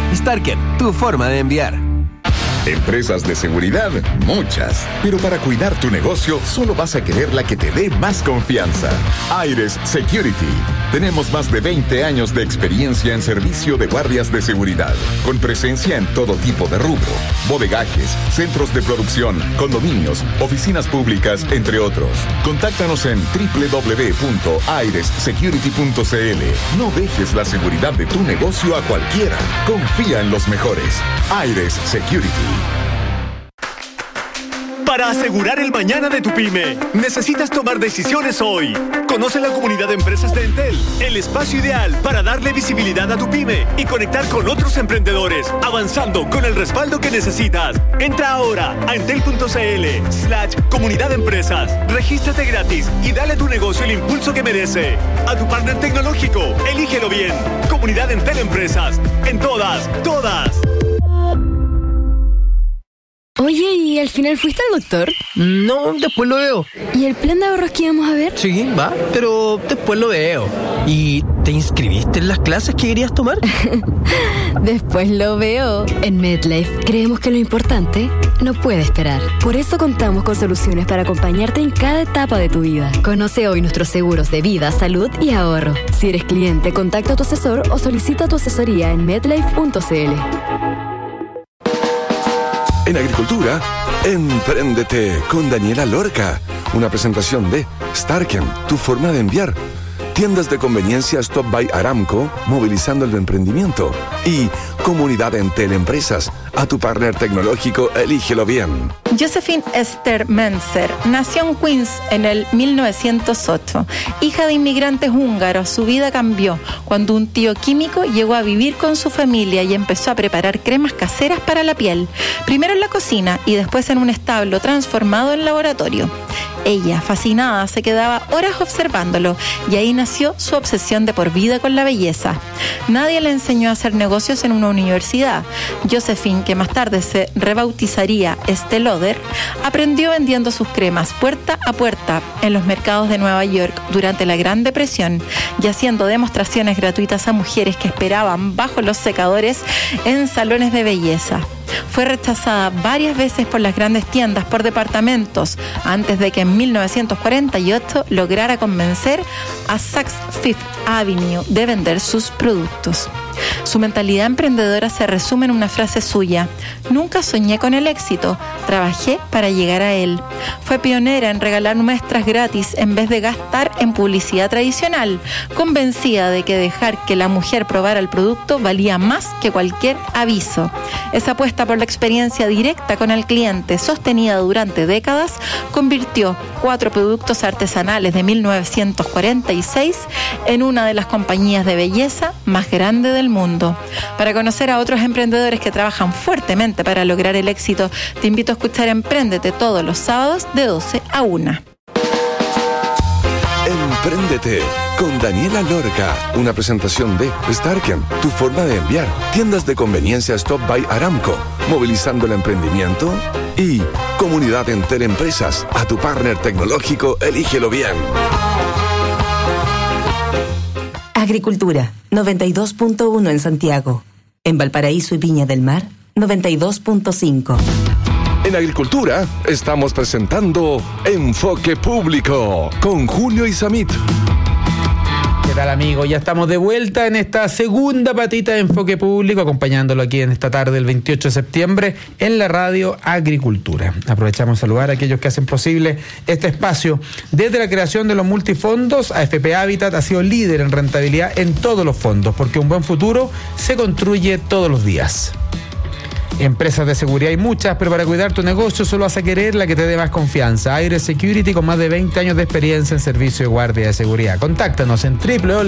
Starken, tu forma de enviar. Empresas de seguridad, muchas. Pero para cuidar tu negocio, solo vas a querer la que te dé más confianza. Aires Security. Tenemos más de 20 años de experiencia en servicio de guardias de seguridad, con presencia en todo tipo de rubro: bodegajes, centros de producción, condominios, oficinas públicas, entre otros. Contáctanos en www.airessecurity.cl. No dejes la seguridad de tu negocio a cualquiera. Confía en los mejores. Aires Security. Para asegurar el mañana de tu pyme, necesitas tomar decisiones hoy. Conoce la comunidad de empresas de Entel, el espacio ideal para darle visibilidad a tu pyme y conectar con otros emprendedores, avanzando con el respaldo que necesitas. Entra ahora a entel.cl/comunidad de empresas. Regístrate gratis y dale a tu negocio el impulso que merece. A tu partner tecnológico, elígelo bien. Comunidad Entel Empresas. En todas. Oye, ¿y al final fuiste al doctor? No, después lo veo. ¿Y el plan de ahorros que íbamos a ver? Sí, va, pero después lo veo. ¿Y te inscribiste en las clases que querías tomar? Después lo veo. En MedLife creemos que lo importante no puede esperar. Por eso contamos con soluciones para acompañarte en cada etapa de tu vida. Conoce hoy nuestros seguros de vida, salud y ahorro. Si eres cliente, contacta a tu asesor o solicita tu asesoría en medlife.cl. En Agricultura, Empréndete con Daniela Lorca. Una presentación de Starken, tu forma de enviar. Tiendas de conveniencia Stop by Aramco, movilizando el emprendimiento. Y Comunidad Entel Empresas. A tu partner tecnológico, elígelo bien. Josephine Esther Menzer nació en Queens en el 1908. Hija de inmigrantes húngaros, su vida cambió cuando un tío químico llegó a vivir con su familia y empezó a preparar cremas caseras para la piel. Primero en la cocina y después en un establo transformado en laboratorio. Ella, fascinada, se quedaba horas observándolo y ahí nació su obsesión de por vida con la belleza. Nadie le enseñó a hacer negocios en una universidad. Josephine, que más tarde se rebautizaría Estée Lauder, aprendió vendiendo sus cremas puerta a puerta en los mercados de Nueva York durante la Gran Depresión y haciendo demostraciones gratuitas a mujeres que esperaban bajo los secadores en salones de belleza. Fue rechazada varias veces por las grandes tiendas por departamentos antes de que en 1948 lograra convencer a Saks Fifth Avenue de vender sus productos. Su mentalidad emprendedora se resume en una frase suya: nunca soñé con el éxito, trabajé para llegar a él. Fue pionera en regalar muestras gratis en vez de gastar en publicidad tradicional, convencida de que dejar que la mujer probara el producto valía más que cualquier aviso. Esa apuesta por la experiencia directa con el cliente, sostenida durante décadas, convirtió 4 productos artesanales de 1946 en una de las compañías de belleza más grandes del mundo. Para conocer a otros emprendedores que trabajan fuertemente para lograr el éxito, te invito a escuchar Empréndete todos los sábados de 12 a 1. Empréndete con Daniela Lorca. Una presentación de Starken, tu forma de enviar. Tiendas de conveniencia Stop by Aramco, movilizando el emprendimiento. Y Comunidad Entel Empresas. A tu partner tecnológico, elígelo bien. Agricultura, 92.1 en Santiago. En Valparaíso y Viña del Mar, 92.5. En Agricultura estamos presentando Enfoque Público con Julio Isamit. ¿Qué tal, amigos? Ya estamos de vuelta en esta segunda patita de Enfoque Público, acompañándolo aquí en esta tarde del 28 de septiembre en la radio Agricultura. Aprovechamos a saludar a aquellos que hacen posible este espacio. Desde la creación de los multifondos, AFP Habitat ha sido líder en rentabilidad en todos los fondos, porque un buen futuro se construye todos los días. Empresas de seguridad hay muchas, pero para cuidar tu negocio solo vas a querer la que te dé más confianza. Aires Security, con más de 20 años de experiencia en servicio de guardia de seguridad. Contáctanos en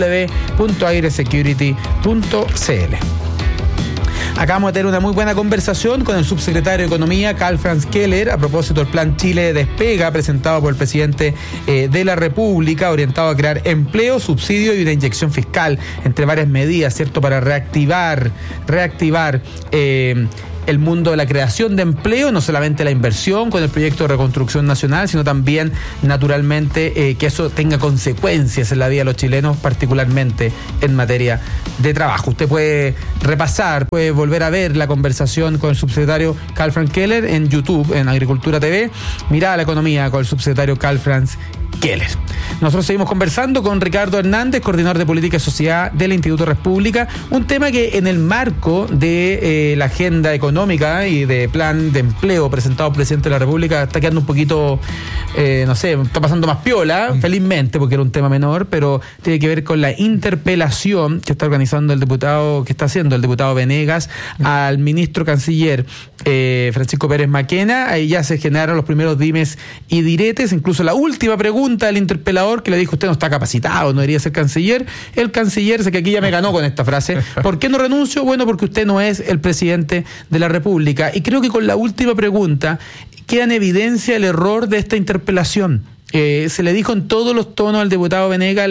www.airesecurity.cl. Acabamos de tener una muy buena conversación con el subsecretario de Economía, Karl Franz Keller, a propósito del Plan Chile Despega, presentado por el presidente de la República, orientado a crear empleo, subsidio y una inyección fiscal, entre varias medidas, ¿cierto?, para reactivar el mundo de la creación de empleo, no solamente la inversión con el proyecto de reconstrucción nacional, sino también, naturalmente, que eso tenga consecuencias en la vida de los chilenos, particularmente en materia de trabajo. Usted puede repasar, puede volver a ver la conversación con el subsecretario Karl Franz Keller en YouTube, en Agricultura TV, Mirada a la Economía con el subsecretario Karl Franz Keller. Nosotros seguimos conversando con Ricardo Hernández, coordinador de Política y Sociedad del Instituto República, un tema que en el marco de la agenda económica y de plan de empleo presentado por el presidente de la República está quedando un poquito, está pasando más piola, felizmente, porque era un tema menor, pero tiene que ver con la interpelación que está organizando que está haciendo el diputado Venegas al ministro canciller Francisco Pérez Maquena. Ahí ya se generaron los primeros dimes y diretes, incluso la última pregunta del interpelador, que le dijo: usted no está capacitado, no debería ser canciller. El canciller, sé que aquí ya me ganó con esta frase: ¿por qué no renuncio? Bueno, porque usted no es el presidente de la República. Y creo que con la última pregunta queda en evidencia el error de esta interpelación. Se le dijo en todos los tonos al diputado Venegas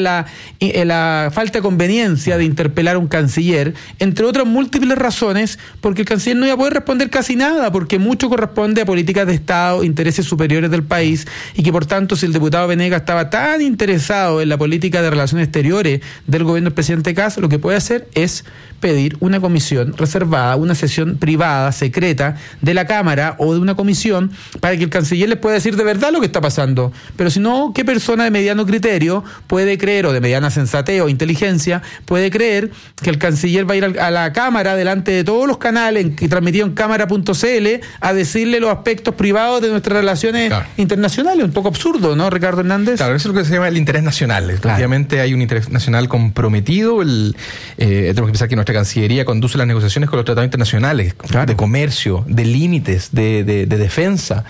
la falta de conveniencia de interpelar a un canciller, entre otras múltiples razones, porque el canciller no iba a poder responder casi nada, porque mucho corresponde a políticas de Estado, intereses superiores del país, y que por tanto, si el diputado Venegas estaba tan interesado en la política de relaciones exteriores del gobierno del presidente Kast, lo que puede hacer es pedir una comisión reservada, una sesión privada, secreta, de la Cámara o de una comisión, para que el canciller les pueda decir de verdad lo que está pasando. Pero si no, ¿qué persona de mediano criterio puede creer, o de mediana sensatez o inteligencia, puede creer que el canciller va a ir a la Cámara delante de todos los canales y transmitido en cámara.cl a decirle los aspectos privados de nuestras relaciones internacionales? Un poco absurdo, ¿no, Ricardo Hernández? Claro, eso es lo que se llama el interés nacional. Efectivamente hay un interés nacional comprometido. Tenemos que pensar que nuestra Cancillería conduce las negociaciones con los tratados internacionales de comercio, de límites, de defensa,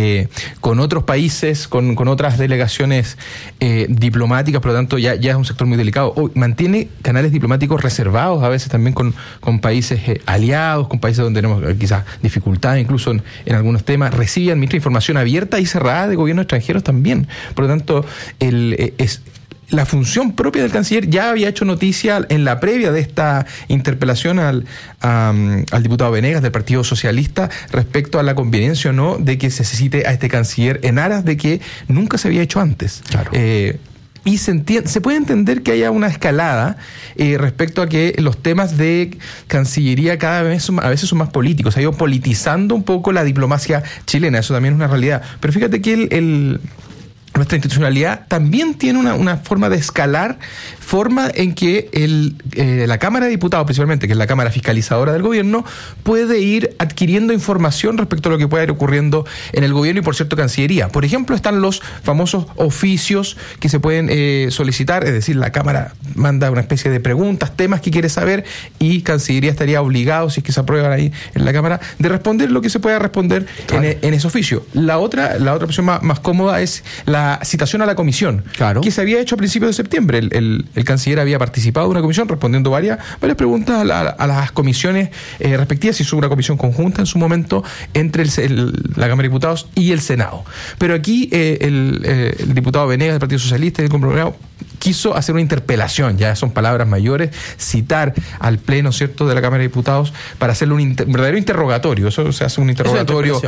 con otros países, con otras delegaciones diplomáticas. Por lo tanto, ya es un sector muy delicado. Mantiene canales diplomáticos reservados, a veces también con países aliados, con países donde tenemos quizás dificultades, incluso en algunos temas. Recibe y administra información abierta y cerrada de gobiernos extranjeros también. Por lo tanto, la función propia del canciller ya había hecho noticia en la previa de esta interpelación al diputado Venegas del Partido Socialista respecto a la conveniencia o no de que se cite a este canciller en aras de que nunca se había hecho antes. Claro. Y se puede entender que haya una escalada respecto a que los temas de Cancillería cada vez a veces son más políticos. Se ha ido politizando un poco la diplomacia chilena, eso también es una realidad. Pero fíjate que nuestra institucionalidad también tiene una forma de escalar, forma en que la Cámara de Diputados, principalmente, que es la Cámara Fiscalizadora del Gobierno, puede ir adquiriendo información respecto a lo que pueda ir ocurriendo en el Gobierno y, por cierto, Cancillería. Por ejemplo, están los famosos oficios que se pueden solicitar, es decir, la Cámara manda una especie de preguntas, temas que quiere saber, y Cancillería estaría obligado, si es que se aprueban ahí en la Cámara, de responder lo que se pueda responder en ese oficio. La otra opción más cómoda es la citación a la comisión, que se había hecho a principios de septiembre. El canciller había participado de una comisión respondiendo varias preguntas a las comisiones respectivas. Hizo una comisión conjunta en su momento entre la Cámara de Diputados y el Senado. Pero aquí el diputado Venegas del Partido Socialista y el Comprometido quiso hacer una interpelación, ya son palabras mayores, citar al Pleno, ¿cierto?, de la Cámara de Diputados para hacerle un verdadero interrogatorio. Eso se hace un interrogatorio.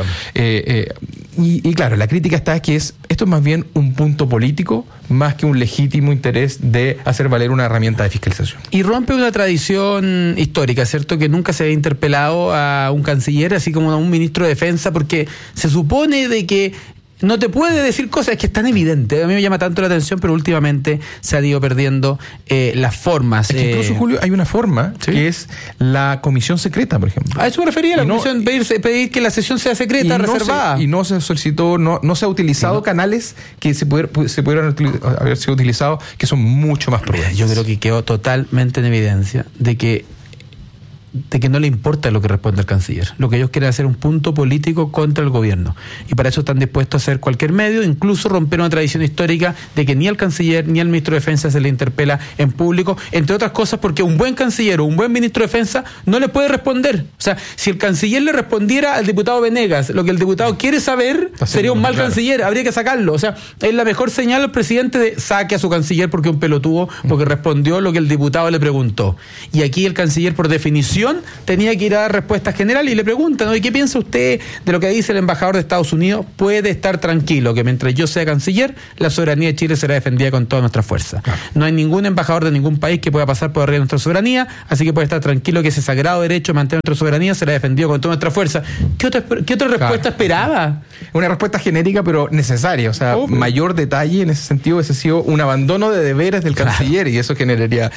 Y claro, la crítica está que esto es más bien un punto político más que un legítimo interés de hacer valer una herramienta de fiscalización. Y rompe una tradición histórica, ¿cierto?, que nunca se había interpelado a un canciller, así como a un ministro de Defensa, porque se supone de que no te puede decir cosas, es que es tan evidente. A mí me llama tanto la atención, pero últimamente se han ido perdiendo las formas. Es que incluso, Julio, hay una forma, ¿sí?, que es la comisión secreta, por ejemplo. A eso me refería, la comisión, pedir que la sesión sea secreta, reservada. Y no se solicitó, no se ha utilizado canales que se pudieran haber sido utilizados, que son mucho más prudentes. Yo creo que quedó totalmente en evidencia de que no le importa lo que responde el canciller. Lo que ellos quieren hacer es un punto político contra el gobierno. Y para eso están dispuestos a hacer cualquier medio, incluso romper una tradición histórica de que ni al canciller ni al ministro de Defensa se le interpela en público, entre otras cosas porque un buen canciller o un buen ministro de Defensa no le puede responder. O sea, si el canciller le respondiera al diputado Venegas lo que el diputado quiere saber, sería un mal canciller, habría que sacarlo. O sea, es la mejor señal al presidente de saque a su canciller porque es un pelotudo, porque respondió lo que el diputado le preguntó. Y aquí el canciller, por definición, oposición tenía que ir a dar respuestas generales y le preguntan, ¿no? ¿Y qué piensa usted de lo que dice el embajador de Estados Unidos? Puede estar tranquilo que mientras yo sea canciller, la soberanía de Chile será defendida con toda nuestra fuerza. Claro. No hay ningún embajador de ningún país que pueda pasar por arriba de nuestra soberanía, así que puede estar tranquilo que ese sagrado derecho a mantener nuestra soberanía será defendido con toda nuestra fuerza. ¿Qué otra respuesta esperaba? Una respuesta genérica pero necesaria, o sea, mayor detalle en ese sentido hubiese sido un abandono de deberes del canciller y eso generaría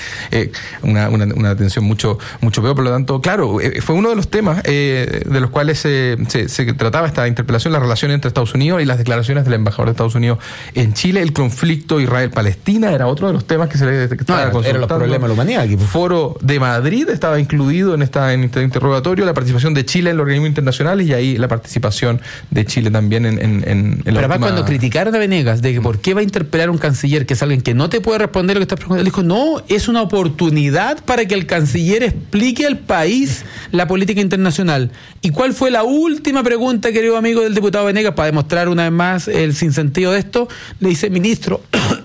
una tensión mucho peor. Por lo tanto, claro, fue uno de los temas de los cuales se trataba esta interpelación, la relación entre Estados Unidos y las declaraciones del embajador de Estados Unidos en Chile. El conflicto Israel-Palestina era otro de los temas que se le estaba consultando. Eran los problemas de la humanidad. El Foro de Madrid estaba incluido en este interrogatorio, la participación de Chile en los organismos internacionales y ahí la participación de Chile también en pero además cuando criticaron a Venegas de que por qué va a interpelar a un canciller que es alguien que no te puede responder lo que estás preguntando, él dijo, no, es una oportunidad para que el canciller explique al país la política internacional. ¿Y cuál fue la última pregunta, querido amigo del diputado Venegas, para demostrar una vez más el sinsentido de esto? Le dice, ministro,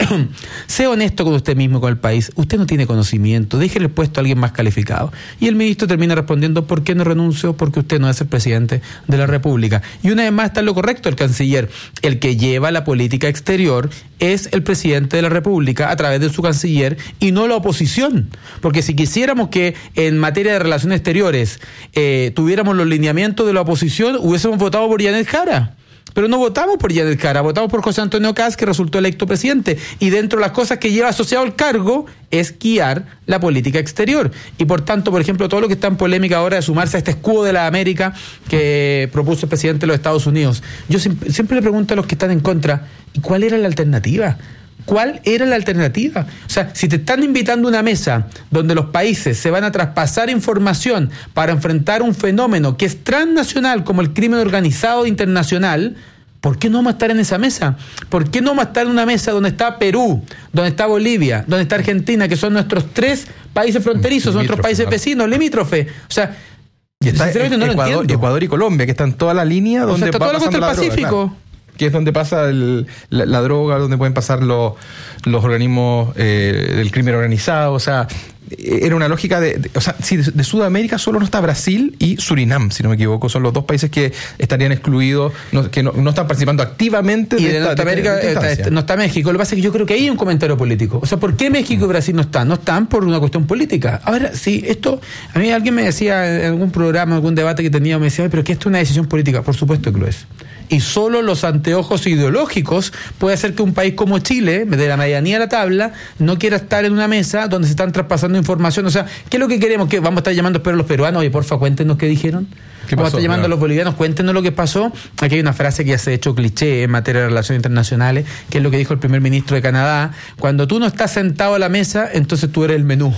sea honesto con usted mismo, con el país. Usted no tiene conocimiento, déjele el puesto a alguien más calificado. Y el ministro termina respondiendo, ¿por qué no renuncio? Porque usted no es el presidente de la República. Y una vez más está en lo correcto el canciller. El que lleva la política exterior es el presidente de la República a través de su canciller y no la oposición. Porque si quisiéramos que en materia de relaciones exteriores tuviéramos los lineamientos de la oposición, hubiésemos votado por Janet Jara. Pero no votamos por Janet Jara, votamos por José Antonio Kast, que resultó electo presidente. Y dentro de las cosas que lleva asociado al cargo es guiar la política exterior. Y por tanto, por ejemplo, todo lo que está en polémica ahora de sumarse a este escudo de la América que propuso el presidente de los Estados Unidos. Yo siempre le pregunto a los que están en contra, ¿y cuál era la alternativa? ¿Cuál era la alternativa? O sea, si te están invitando a una mesa donde los países se van a traspasar información para enfrentar un fenómeno que es transnacional como el crimen organizado internacional, ¿por qué no vamos a estar en esa mesa? ¿Por qué no vamos a estar en una mesa donde está Perú, donde está Bolivia, donde está Argentina, que son nuestros 3 países fronterizos, nuestros países vecinos, limítrofes? O sea, y está Ecuador y Colombia, que están toda la línea donde está toda la costa del Pacífico. Droga, claro. Que es donde pasa la droga, donde pueden pasar los organismos del crimen organizado. O sea, era una lógica o sea, si de Sudamérica solo no está Brasil y Surinam, si no me equivoco, son los 2 países que estarían excluidos, que no están participando activamente de esta Norteamérica. No está México. Lo que pasa es que yo creo que ahí hay un comentario político. O sea, ¿por qué México y Brasil no están? No están por una cuestión política. Ahora, sí, esto, a mí alguien me decía en algún programa, en algún debate que tenía, me decía, pero que esto es una decisión política. Por supuesto que lo es. Y solo los anteojos ideológicos puede hacer que un país como Chile, de la medianía de la tabla, no quiera estar en una mesa donde se están traspasando información. O sea, ¿qué es lo que queremos? ¿Qué vamos a estar llamando a los peruanos? Oye, porfa, cuéntenos qué dijeron. Vamos a estar llamando a los bolivianos, cuéntenos lo que pasó. Aquí hay una frase que ya se ha hecho cliché en materia de relaciones internacionales, que es lo que dijo el primer ministro de Canadá: cuando tú no estás sentado a la mesa, entonces tú eres el menú.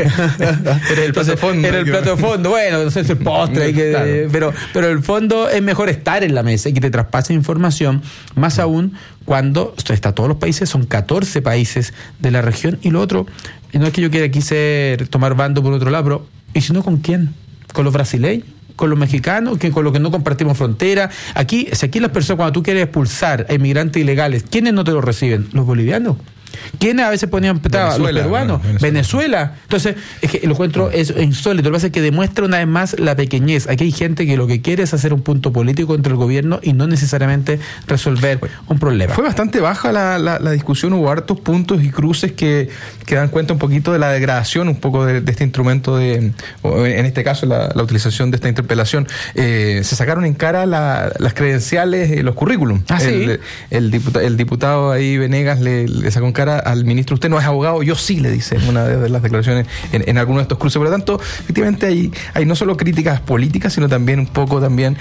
Eres el plato de fondo. Era el plato de fondo. Bueno, no sé, es el postre. Claro. Pero el fondo es mejor estar en la mesa y que te traspasen información, más aún cuando está todos los países, son 14 países de la región. Y lo otro, no es que yo quiera aquí tomar bando por otro lado, pero ¿y si no con quién? ¿Con los brasileños? ¿Con los mexicanos? ¿Con los que no compartimos frontera? Aquí las personas, cuando tú quieres expulsar a inmigrantes ilegales, ¿quiénes no te lo reciben? Los bolivianos. ¿Quiénes a veces ponían los peruanos? Venezuela. Entonces, es que lo encuentro es insólito. Lo que pasa es que demuestra una vez más la pequeñez. Aquí hay gente que lo que quiere es hacer un punto político entre el gobierno y no necesariamente resolver un problema. Fue bastante baja la discusión, hubo hartos puntos y cruces que dan cuenta un poquito de la degradación un poco de este instrumento, en este caso la utilización de esta interpelación. Se sacaron en cara las credenciales, los currículum. El diputado ahí Venegas le sacó en cara al ministro: usted no es abogado. Yo sí, le dice en una de las declaraciones en algunos de estos cruces. Por lo tanto, efectivamente hay no solo críticas políticas, sino también un poco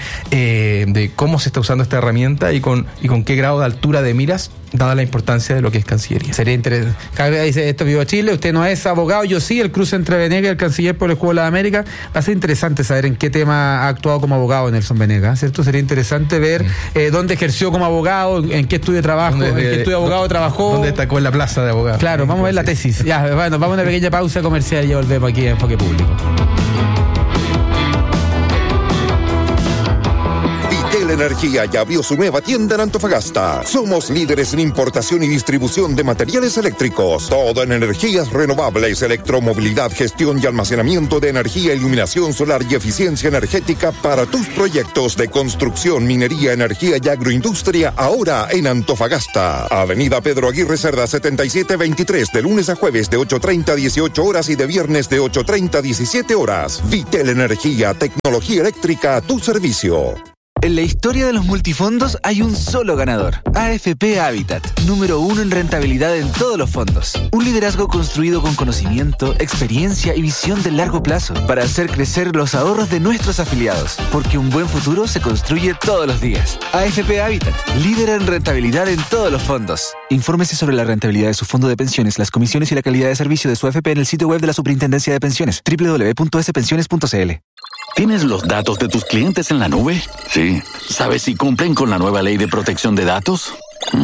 de cómo se está usando esta herramienta y con qué grado de altura de miras, dada la importancia de lo que es Cancillería. Sería interesante. Cada vez dice esto: vivo Chile, usted no es abogado, yo sí. El cruce entre Venegas y el canciller por el Escudo de la América. Va a ser interesante saber en qué tema ha actuado como abogado Nelson Venegas, ¿cierto? Sería interesante ver dónde ejerció como abogado, en qué estudio de trabajo, en qué estudio de abogado trabajó. ¿Dónde destacó en la plaza de abogado? Claro, vamos a ver la tesis. Ya, bueno, vamos a una pequeña pausa comercial y ya volvemos aquí en Enfoque Público. Vitel Energía ya abrió su nueva tienda en Antofagasta. Somos líderes en importación y distribución de materiales eléctricos. Todo en energías renovables, electromovilidad, gestión y almacenamiento de energía, iluminación solar y eficiencia energética para tus proyectos de construcción, minería, energía y agroindustria, ahora en Antofagasta. Avenida Pedro Aguirre Cerda 7723, de lunes a jueves de 8:30 a 18 horas y de viernes de 8:30 a 17 horas. Vitel Energía, tecnología eléctrica a tu servicio. En la historia de los multifondos hay un solo ganador, AFP Habitat, número 1 en rentabilidad en todos los fondos. Un liderazgo construido con conocimiento, experiencia y visión de largo plazo para hacer crecer los ahorros de nuestros afiliados, porque un buen futuro se construye todos los días. AFP Habitat, líder en rentabilidad en todos los fondos. Infórmese sobre la rentabilidad de su fondo de pensiones, las comisiones y la calidad de servicio de su AFP en el sitio web de la Superintendencia de Pensiones, www.spensiones.cl. ¿Tienes los datos de tus clientes en la nube? Sí. ¿Sabes si cumplen con la nueva ley de protección de datos?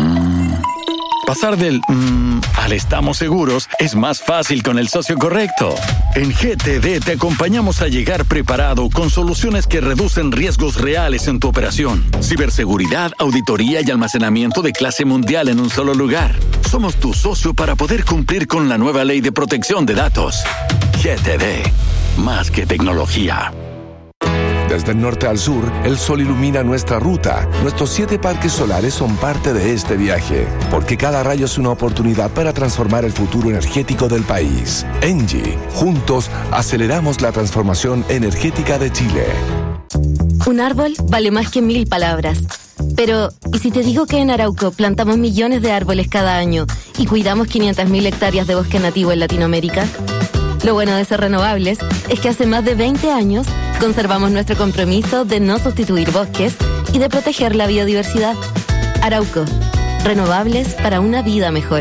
Pasar del al estamos seguros es más fácil con el socio correcto. En GTD te acompañamos a llegar preparado con soluciones que reducen riesgos reales en tu operación. Ciberseguridad, auditoría y almacenamiento de clase mundial en un solo lugar. Somos tu socio para poder cumplir con la nueva ley de protección de datos. GTD. Más que tecnología. Desde el norte al sur, el sol ilumina nuestra ruta. Nuestros 7 parques solares son parte de este viaje, porque cada rayo es una oportunidad para transformar el futuro energético del país. ENGIE, juntos aceleramos la transformación energética de Chile. Un árbol vale más que 1000 palabras. Pero, ¿y si te digo que en Arauco plantamos millones de árboles cada año y cuidamos 500.000 hectáreas de bosque nativo en Latinoamérica? Lo bueno de ser renovables es que hace más de 20 años conservamos nuestro compromiso de no sustituir bosques y de proteger la biodiversidad. Arauco, renovables para una vida mejor.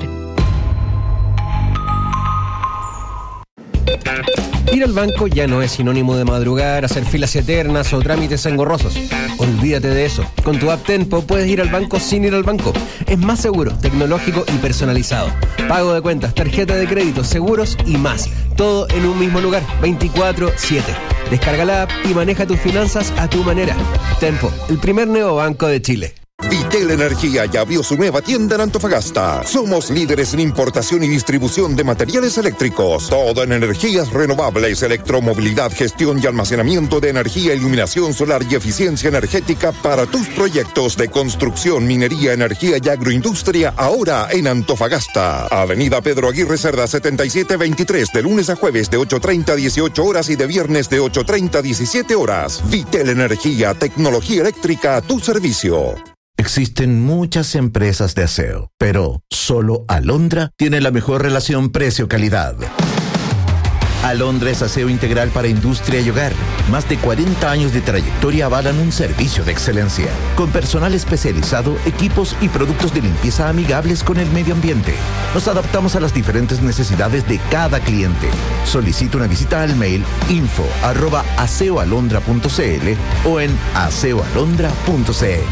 Ir al banco ya no es sinónimo de madrugar, hacer filas eternas o trámites engorrosos. Olvídate de eso. Con tu app Tenpo puedes ir al banco sin ir al banco. Es más seguro, tecnológico y personalizado. Pago de cuentas, tarjeta de crédito, seguros y más. Todo en un mismo lugar, 24/7. Descarga la app y maneja tus finanzas a tu manera. Tenpo, el primer neobanco de Chile. Vitel Energía ya abrió su nueva tienda en Antofagasta. Somos líderes en importación y distribución de materiales eléctricos. Todo en energías renovables, electromovilidad, gestión y almacenamiento de energía, iluminación solar y eficiencia energética para tus proyectos de construcción, minería, energía y agroindustria, ahora en Antofagasta. Avenida Pedro Aguirre Cerda 7723, de lunes a jueves de 8:30 a 18 horas y de viernes de 8:30 a 17 horas. Vitel Energía, tecnología eléctrica a tu servicio. Existen muchas empresas de aseo, pero solo Alondra tiene la mejor relación precio-calidad. Alondra es aseo integral para industria y hogar. Más de 40 años de trayectoria avalan un servicio de excelencia, con personal especializado, equipos y productos de limpieza amigables con el medio ambiente. Nos adaptamos a las diferentes necesidades de cada cliente. Solicita una visita al mail info@aseoalondra.cl o en aseoalondra.cl.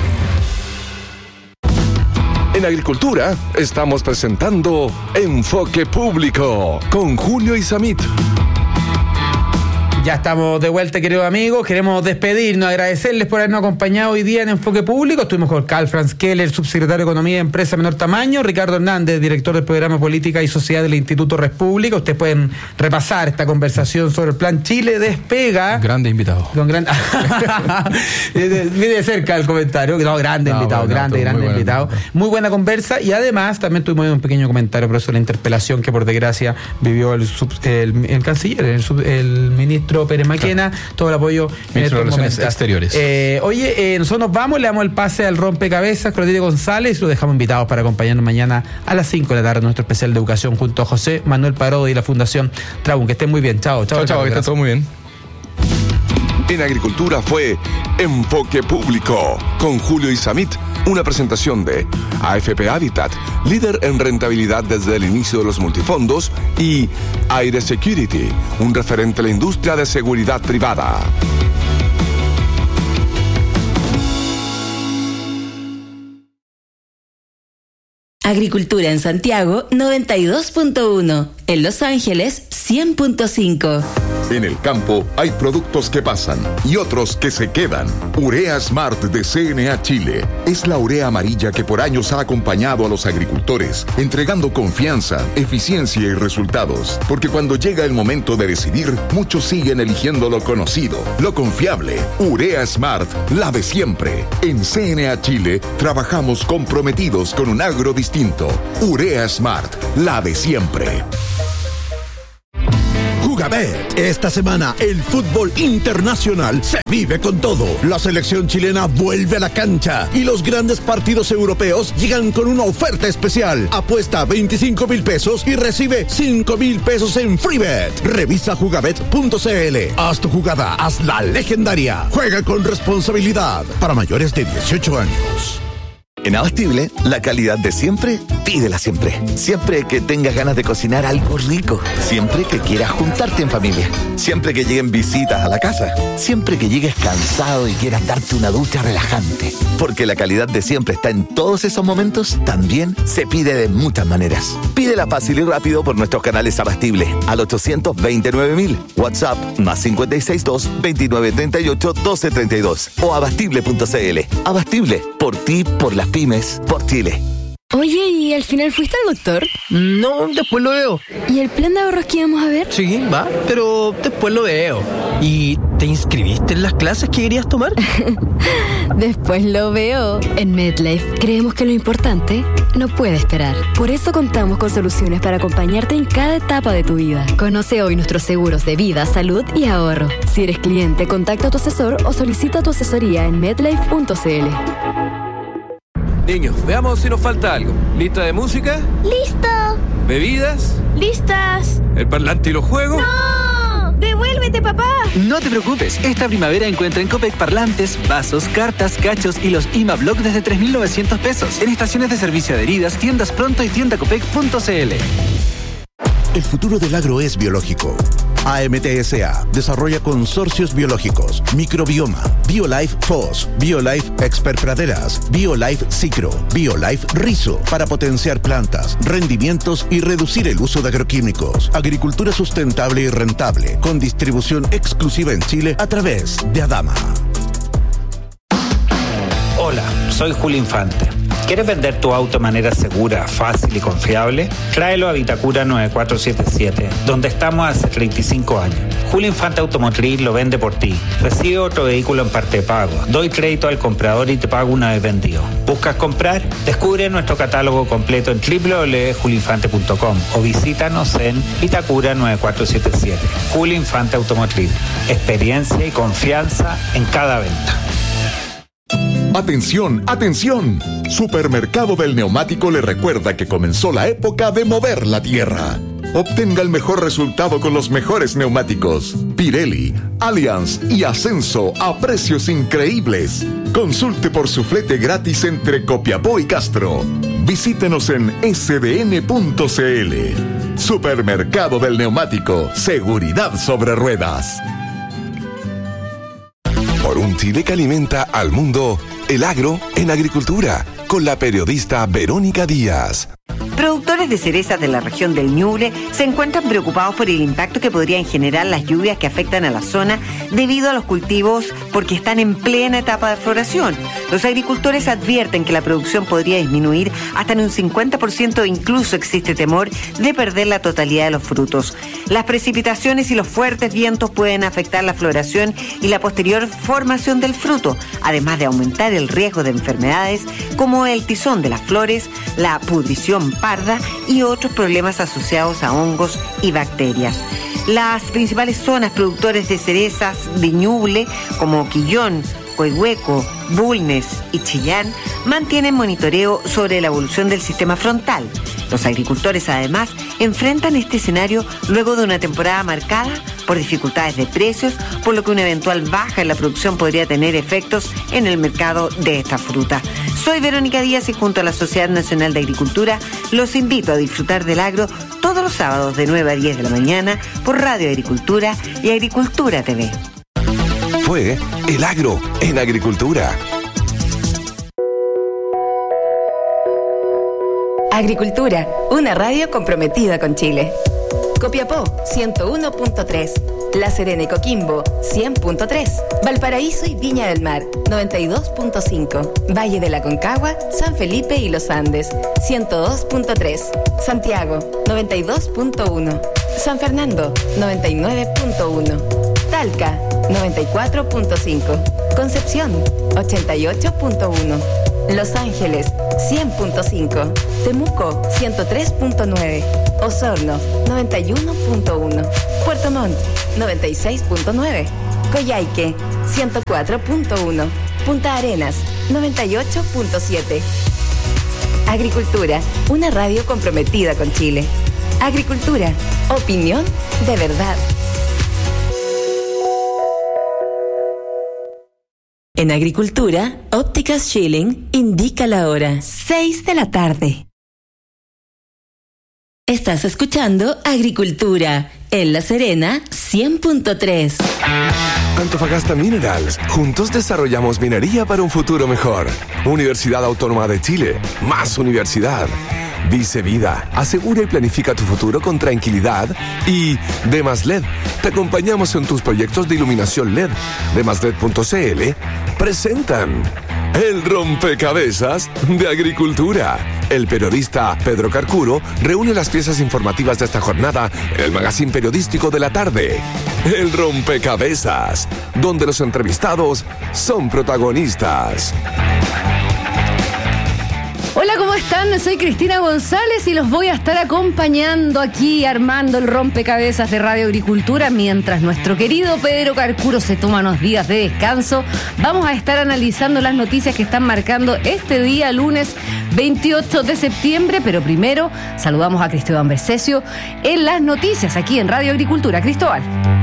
En Agricultura estamos presentando Enfoque Público con Julio Isamit. Ya estamos de vuelta, queridos amigos. Queremos despedirnos, agradecerles por habernos acompañado hoy día en Enfoque Público. Estuvimos con Karl Franz Keller, subsecretario de Economía y Empresa Menor Tamaño, Ricardo Hernández, director del Programa Política y Sociedad del Instituto República. Ustedes pueden repasar esta conversación sobre el Plan Chile Despega. Grande invitado. Viene de cerca el comentario. No, grande invitado. Muy buena conversa. Y además también tuvimos un pequeño comentario por eso la interpelación que por desgracia vivió el canciller, el ministro Pérez Maquena, todo el apoyo en estos momentos exteriores. Nosotros nos vamos, le damos el pase al rompecabezas Clotilde González y lo dejamos invitados para acompañarnos mañana a las 5 de la tarde en nuestro especial de educación junto a José Manuel Parodi y la Fundación Trabun. Que estén muy bien. Chao, que está todo muy bien. En Agricultura fue Enfoque Público con Julio Isamit, una presentación de AFP Habitat, líder en rentabilidad desde el inicio de los multifondos, y Aire Security, un referente a la industria de seguridad privada. Agricultura en Santiago 92.1, en Los Ángeles 100.5. En el campo hay productos que pasan y otros que se quedan. Urea Smart de CNA Chile es la urea amarilla que por años ha acompañado a los agricultores, entregando confianza, eficiencia y resultados. Porque cuando llega el momento de decidir, muchos siguen eligiendo lo conocido, lo confiable. Urea Smart, la de siempre. En CNA Chile trabajamos comprometidos con un agro distinto. Urea Smart, la de siempre. Jugabet. Esta semana el fútbol internacional se vive con todo. La selección chilena vuelve a la cancha y los grandes partidos europeos llegan con una oferta especial. Apuesta 25,000 pesos y recibe 5,000 pesos en FreeBet. Revisa jugabet.cl. Haz tu jugada, hazla legendaria. Juega con responsabilidad. Para mayores de 18 años. En Abastible, la calidad de siempre, pídela siempre. Siempre que tengas ganas de cocinar algo rico. Siempre que quieras juntarte en familia. Siempre que lleguen visitas a la casa. Siempre que llegues cansado y quieras darte una ducha relajante. Porque la calidad de siempre está en todos esos momentos, también se pide de muchas maneras. Pídela fácil y rápido por nuestros canales Abastible al 829.000. WhatsApp +562 2938 1232 o abastible.cl. Abastible, por ti, por las pymes, por Chile. Oye, ¿y al final fuiste al doctor? No, después lo veo. ¿Y el plan de ahorros que íbamos a ver? Sí, va, pero después lo veo. ¿Y te inscribiste en las clases que querías tomar? Después lo veo. En MedLife creemos que lo importante no puede esperar. Por eso contamos con soluciones para acompañarte en cada etapa de tu vida. Conoce hoy nuestros seguros de vida, salud y ahorro. Si eres cliente, contacta a tu asesor o solicita tu asesoría en medlife.cl. Niños, veamos si nos falta algo. ¿Lista de música? ¡Listo! ¿Bebidas? ¡Listas! ¿El parlante y los juegos? ¡No! ¡Devuélvete, papá! No te preocupes, esta primavera encuentra en Copec parlantes, vasos, cartas, cachos y los IMA Block desde 3.900 pesos. En estaciones de servicio adheridas, tiendas Pronto y tiendacopec.cl. El futuro del agro es biológico. AMTSA desarrolla consorcios biológicos, microbioma, BioLife FOS, BioLife Expert Praderas, BioLife Cicro, BioLife Rizo, para potenciar plantas, rendimientos y reducir el uso de agroquímicos. Agricultura sustentable y rentable, con distribución exclusiva en Chile a través de Adama. Hola, soy Julio Infante. ¿Quieres vender tu auto de manera segura, fácil y confiable? Tráelo a Vitacura 9477, donde estamos hace 35 años. Julio Infante Automotriz lo vende por ti. Recibe otro vehículo en parte de pago. Doy crédito al comprador y te pago una vez vendido. ¿Buscas comprar? Descubre nuestro catálogo completo en www.julioinfante.com o visítanos en Vitacura 9477. Julio Infante Automotriz. Experiencia y confianza en cada venta. ¡Atención, atención! Supermercado del Neumático le recuerda que comenzó la época de mover la tierra. Obtenga el mejor resultado con los mejores neumáticos. Pirelli, Allianz y Ascenso a precios increíbles. Consulte por su flete gratis entre Copiapó y Castro. Visítenos en sdn.cl. Supermercado del Neumático. Seguridad sobre ruedas. Por un Chile que alimenta al mundo, el agro en agricultura, con la periodista Verónica Díaz. Productores de cerezas de la región del Ñuble se encuentran preocupados por el impacto que podrían generar las lluvias que afectan a la zona debido a los cultivos porque están en plena etapa de floración. Los agricultores advierten que la producción podría disminuir hasta en un 50% e incluso existe temor de perder la totalidad de los frutos. Las precipitaciones y los fuertes vientos pueden afectar la floración y la posterior formación del fruto, además de aumentar el riesgo de enfermedades como el tizón de las flores, la pudrición parda y otros problemas asociados a hongos y bacterias. Las principales zonas productores de cerezas de Ñuble, como Quillón, Coihueco, Bulnes y Chillán, mantienen monitoreo sobre la evolución del sistema frontal. Los agricultores además enfrentan este escenario luego de una temporada marcada por dificultades de precios, por lo que una eventual baja en la producción podría tener efectos en el mercado de esta fruta. Soy Verónica Díaz y junto a la Sociedad Nacional de Agricultura los invito a disfrutar del agro todos los sábados de 9 a 10 de la mañana por Radio Agricultura y Agricultura TV. Fue El Agro en Agricultura. Agricultura, una radio comprometida con Chile. Copiapó 101.3, La Serena y Coquimbo 100.3, Valparaíso y Viña del Mar 92.5, Valle de la Concagua, San Felipe y Los Andes 102.3, Santiago 92.1, San Fernando 99.1, Talca 94.5, Concepción 88.1, Los Ángeles 100.5, Temuco 103.9, Osorno 91.1, Puerto Montt 96.9, Coyhaique 104.1, Punta Arenas 98.7. Agricultura, una radio comprometida con Chile. Agricultura, opinión de verdad. En Agricultura, Ópticas Schilling indica la hora, 6 de la tarde. Estás escuchando Agricultura, en La Serena, 100.3. Antofagasta Minerals. Juntos desarrollamos minería para un futuro mejor. Universidad Autónoma de Chile. Más universidad. Dice Vida, asegura y planifica tu futuro con tranquilidad. Y DemasLed, te acompañamos en tus proyectos de iluminación LED. DemasLed.cl presentan El Rompecabezas de Agricultura. El periodista Pedro Carcuro reúne las piezas informativas de esta jornada en el magazine periodístico de la tarde. El Rompecabezas, donde los entrevistados son protagonistas. Hola, ¿cómo están? Soy Cristina González y los voy a estar acompañando aquí, armando el rompecabezas de Radio Agricultura, mientras nuestro querido Pedro Carcuro se toma unos días de descanso. Vamos a estar analizando las noticias que están marcando este día, lunes 28 de septiembre, pero primero saludamos a Cristóbal Bercesio en las noticias aquí en Radio Agricultura. Cristóbal.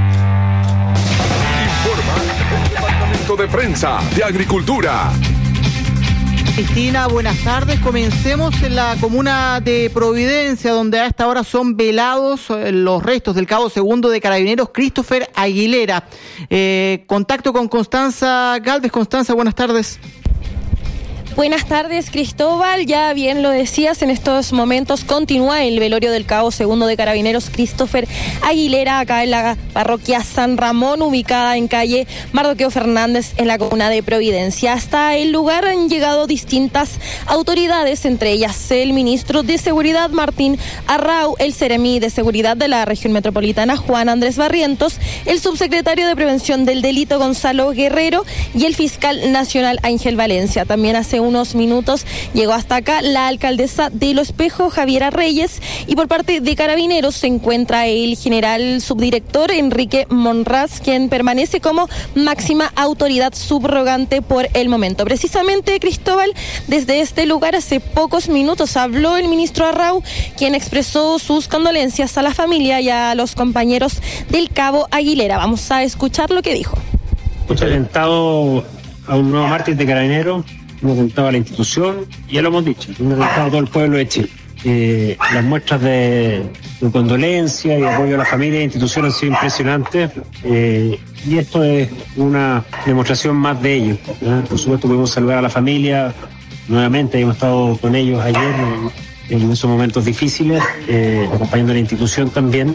Informa el Departamento de Prensa de Agricultura. Cristina, buenas tardes. Comencemos en la comuna de Providencia, donde a esta hora son velados los restos del cabo segundo de Carabineros Christopher Aguilera. Contacto con Constanza Galvez. Constanza, buenas tardes. Buenas tardes, Cristóbal. Ya bien lo decías, en estos momentos continúa el velorio del cabo segundo de Carabineros Christopher Aguilera acá en la parroquia San Ramón, ubicada en calle Mardoqueo Fernández en la comuna de Providencia. Hasta el lugar han llegado distintas autoridades, entre ellas el ministro de Seguridad Martín Arrau, el seremi de Seguridad de la región metropolitana Juan Andrés Barrientos, el subsecretario de Prevención del Delito Gonzalo Guerrero y el fiscal nacional Ángel Valencia. También hace unos minutos llegó hasta acá la alcaldesa de Lo Espejo, Javiera Reyes, y por parte de Carabineros se encuentra el general subdirector Enrique Monraz, quien permanece como máxima autoridad subrogante por el momento. Precisamente, Cristóbal, desde este lugar hace pocos minutos habló el ministro Arrau, quien expresó sus condolencias a la familia y a los compañeros del cabo Aguilera. Vamos a escuchar lo que dijo. Mucho atentado a un nuevo mártir de Carabineros, un atentado a la institución, ya lo hemos dicho, un atentado a todo el pueblo de Chile. Las muestras de condolencia y apoyo a la familia e instituciones han sido impresionantes, y esto es una demostración más de ello. Por supuesto, pudimos saludar a la familia nuevamente, hemos estado con ellos ayer en esos momentos difíciles, acompañando a la institución también,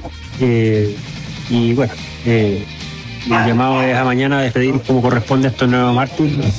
y bueno, el llamado es a mañana a despedir como corresponde a estos nuevos mártires.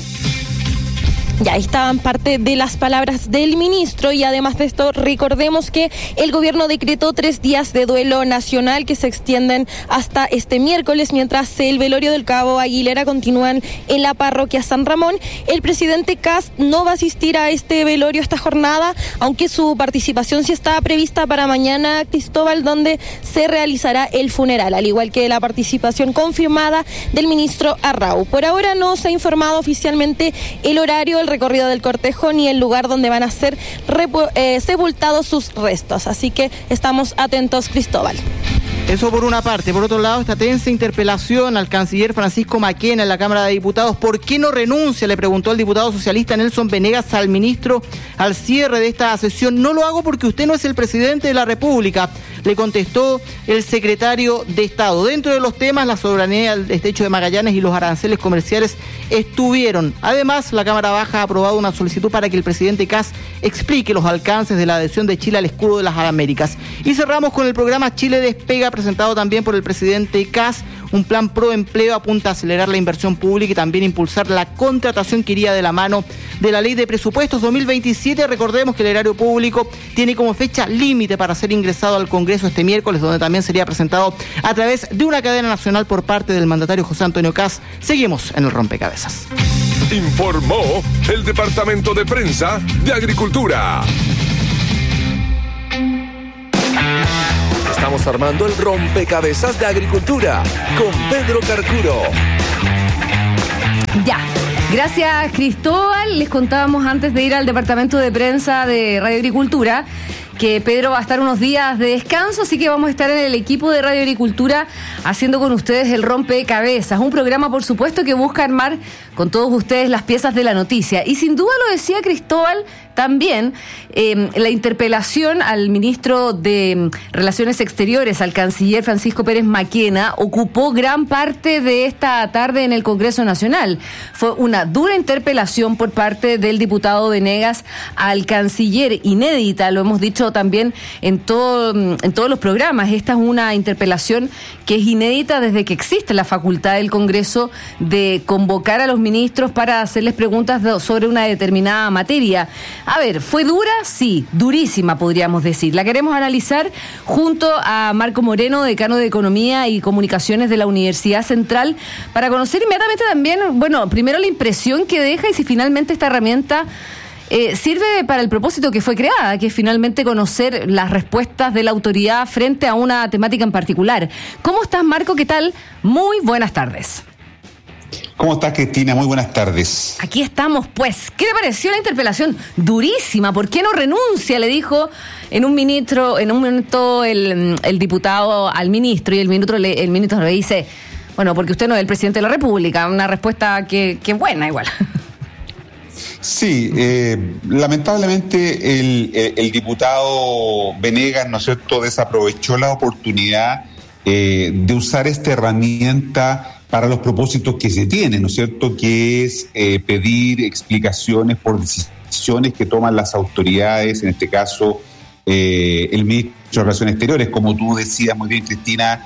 Ya estaban parte de las palabras del ministro, y además de esto recordemos que el gobierno decretó 3 días de duelo nacional que se extienden hasta este miércoles, mientras el velorio del cabo Aguilera continúan en la parroquia San Ramón. El presidente Kast no va a asistir a este velorio, esta jornada, aunque su participación sí está prevista para mañana, Cristóbal, donde se realizará el funeral, al igual que la participación confirmada del ministro Arrau. Por ahora no se ha informado oficialmente el horario, el recorrido del cortejo ni el lugar donde van a ser sepultados sus restos, así que estamos atentos, Cristóbal. Eso por una parte. Por otro lado, esta tensa interpelación al canciller Francisco Maquena en la Cámara de Diputados. ¿Por qué no renuncia?, le preguntó el diputado socialista Nelson Venegas al ministro al cierre de esta sesión. No lo hago porque usted no es el presidente de la República, le contestó el secretario de Estado. Dentro de los temas, la soberanía del estrecho de Magallanes y los aranceles comerciales estuvieron. Además, la Cámara Baja ha aprobado una solicitud para que el presidente Kast explique los alcances de la adhesión de Chile al escudo de las Américas. Y cerramos con el programa Chile Despega, presentado también por el presidente Kast. Un plan pro empleo apunta a acelerar la inversión pública y también impulsar la contratación que iría de la mano de la Ley de Presupuestos 2027. Recordemos que el erario público tiene como fecha límite para ser ingresado al Congreso este miércoles, donde también sería presentado a través de una cadena nacional por parte del mandatario José Antonio Kast. Seguimos en el rompecabezas. Informó el Departamento de Prensa de Agricultura. Estamos armando el rompecabezas de Agricultura con Pedro Carcuro. Ya. Gracias, Cristóbal. Les contábamos antes de ir al Departamento de Prensa de Radio Agricultura que Pedro va a estar unos días de descanso, así que vamos a estar en el equipo de Radio Agricultura haciendo con ustedes el rompecabezas, un programa, por supuesto, que busca armar con todos ustedes las piezas de la noticia. Y sin duda, lo decía Cristóbal, también la interpelación al ministro de Relaciones Exteriores, al canciller Francisco Pérez Maquena, ocupó gran parte de esta tarde en el Congreso Nacional. Fue una dura interpelación por parte del diputado Venegas al canciller, inédita, lo hemos dicho también en todos los programas. Esta es una interpelación que es inédita desde que existe la facultad del Congreso de convocar a los ministros para hacerles preguntas sobre una determinada materia. A ver, ¿fue dura? Sí, durísima podríamos decir. La queremos analizar junto a Marco Moreno, decano de Economía y Comunicaciones de la Universidad Central, para conocer inmediatamente también, bueno, primero la impresión que deja y si finalmente esta herramienta sirve para el propósito que fue creada, que es finalmente conocer las respuestas de la autoridad frente a una temática en particular. ¿Cómo estás, Marco? ¿Qué tal? Muy buenas tardes. ¿Cómo estás, Cristina? Muy buenas tardes. Aquí estamos, pues. ¿Qué le pareció la interpelación? Durísima. ¿Por qué no renuncia? Le dijo en un momento el diputado al ministro, y el ministro le dice, bueno, porque usted no es el presidente de la República. Una respuesta que buena igual. Sí, lamentablemente el diputado Venegas, ¿no es cierto?, desaprovechó la oportunidad de usar esta herramienta para los propósitos que se tienen, ¿no es cierto?, que es pedir explicaciones por decisiones que toman las autoridades, en este caso el ministro de Relaciones Exteriores. Como tú decías muy bien, Cristina,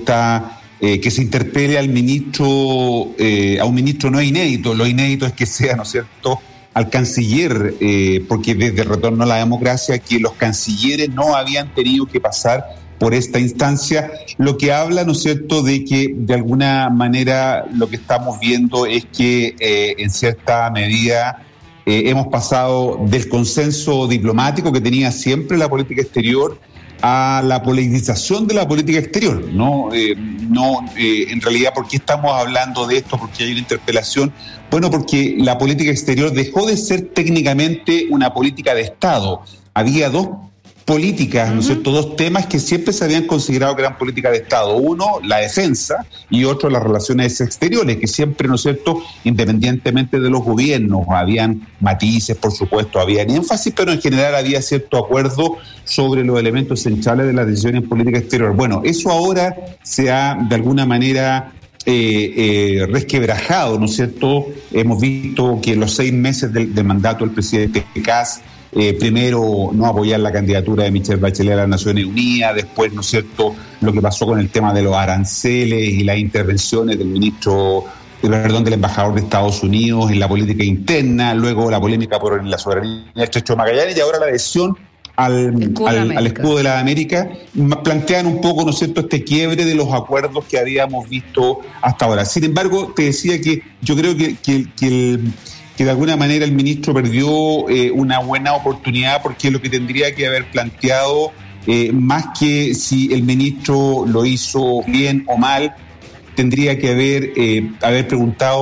que se interpele al ministro, a un ministro no es inédito. Lo inédito es que sea, ¿no es cierto?, al canciller, porque desde el retorno a la democracia que los cancilleres no habían tenido que pasar por esta instancia, lo que habla, ¿no es cierto?, de que de alguna manera lo que estamos viendo es que en cierta medida hemos pasado del consenso diplomático que tenía siempre la política exterior a la politización de la política exterior, ¿no? En realidad, ¿por qué estamos hablando de esto? Porque hay una interpelación. Bueno, porque la política exterior dejó de ser técnicamente una política de Estado. Había dos políticas, ¿no es cierto?, dos temas que siempre se habían considerado que eran políticas de Estado. Uno, la defensa, y otro, las relaciones exteriores, que siempre, ¿no es cierto?, independientemente de los gobiernos, habían matices, por supuesto, habían énfasis, pero en general había cierto acuerdo sobre los elementos centrales de las decisiones en política exterior. Bueno, eso ahora se ha, de alguna manera, resquebrajado, ¿no es cierto? Hemos visto que en los 6 meses del mandato del presidente Kast, primero no apoyar la candidatura de Michelle Bachelet a las Naciones Unidas, después, ¿no es cierto?, lo que pasó con el tema de los aranceles y las intervenciones del del embajador de Estados Unidos en la política interna, luego la polémica por la soberanía del estrecho de Magallanes y ahora la adhesión al escudo de la América. Plantean un poco, ¿no es cierto?, este quiebre de los acuerdos que habíamos visto hasta ahora. Sin embargo, te decía que yo creo que de alguna manera el ministro perdió una buena oportunidad, porque lo que tendría que haber planteado, más que si el ministro lo hizo bien o mal, tendría que haber preguntado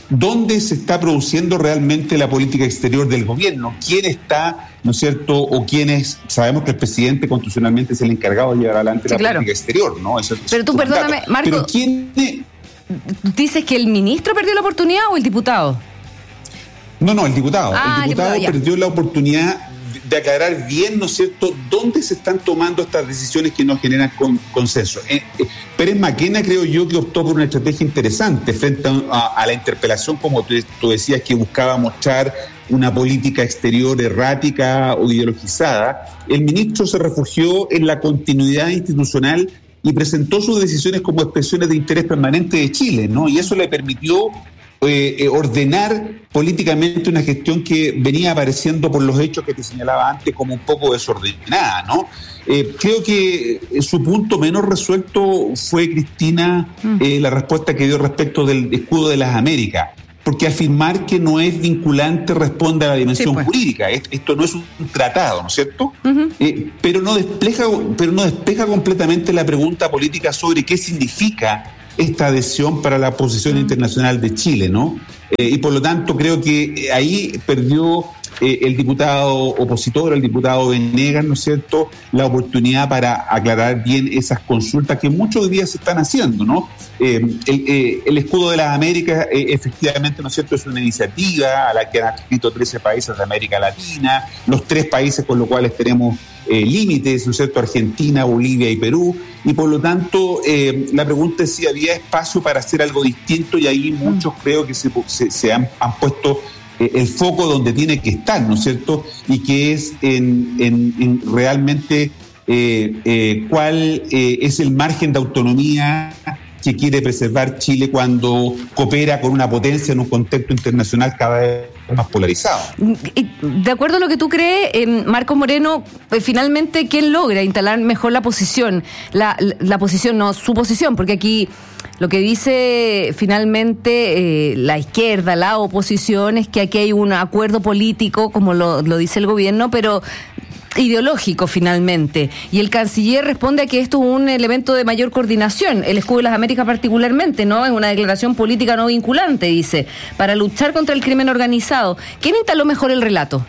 ¿dónde se está produciendo realmente la política exterior del gobierno? ¿Quién está, ¿no es cierto? O quiénes, sabemos que el presidente constitucionalmente es el encargado de llevar adelante la política exterior, ¿no? Pero tú, perdóname, Marco, ¿pero quién dices que el ministro perdió la oportunidad o el diputado? No, el diputado. El diputado ya. perdió la oportunidad de aclarar bien, ¿no es cierto?, dónde se están tomando estas decisiones que no generan consenso. Pérez Maquena, creo yo, que optó por una estrategia interesante frente a la interpelación, como tú decías, que buscaba mostrar una política exterior errática o ideologizada. El ministro se refugió en la continuidad institucional y presentó sus decisiones como expresiones de interés permanente de Chile, ¿no? Y eso le permitió ordenar políticamente una gestión que venía apareciendo por los hechos que te señalaba antes como un poco desordenada, ¿no? Creo que su punto menos resuelto fue, Cristina, la respuesta que dio respecto del escudo de las Américas, porque afirmar que no es vinculante responde a la dimensión jurídica. Esto no es un tratado, ¿no es cierto? Pero no despeja completamente la pregunta política sobre qué significa esta adhesión para la posición internacional de Chile, ¿no? Y por lo tanto creo que ahí perdió el diputado opositor, el diputado Venegas, ¿no es cierto?, la oportunidad para aclarar bien esas consultas que muchos días se están haciendo, ¿no? El escudo de las Américas, efectivamente, ¿no es cierto?, es una iniciativa a la que han adscrito 13 países de América Latina, los 3 países con los cuales tenemos límites, ¿no es cierto?, Argentina, Bolivia y Perú, y por lo tanto la pregunta es si había espacio para hacer algo distinto, y ahí muchos creo que se han puesto el foco donde tiene que estar, ¿no es cierto?, y que es en realmente cuál es el margen de autonomía que quiere preservar Chile cuando coopera con una potencia en un contexto internacional cada vez más polarizado. De acuerdo a lo que tú crees, Marco Moreno, finalmente, ¿quién logra instalar mejor la posición? La posición, no su posición, porque aquí lo que dice finalmente la izquierda, la oposición, es que aquí hay un acuerdo político, como lo dice el gobierno, pero ideológico finalmente, y el canciller responde a que esto es un elemento de mayor coordinación, el escudo de las Américas particularmente, ¿no? Es una declaración política no vinculante, dice, para luchar contra el crimen organizado. ¿Quién instaló mejor el relato?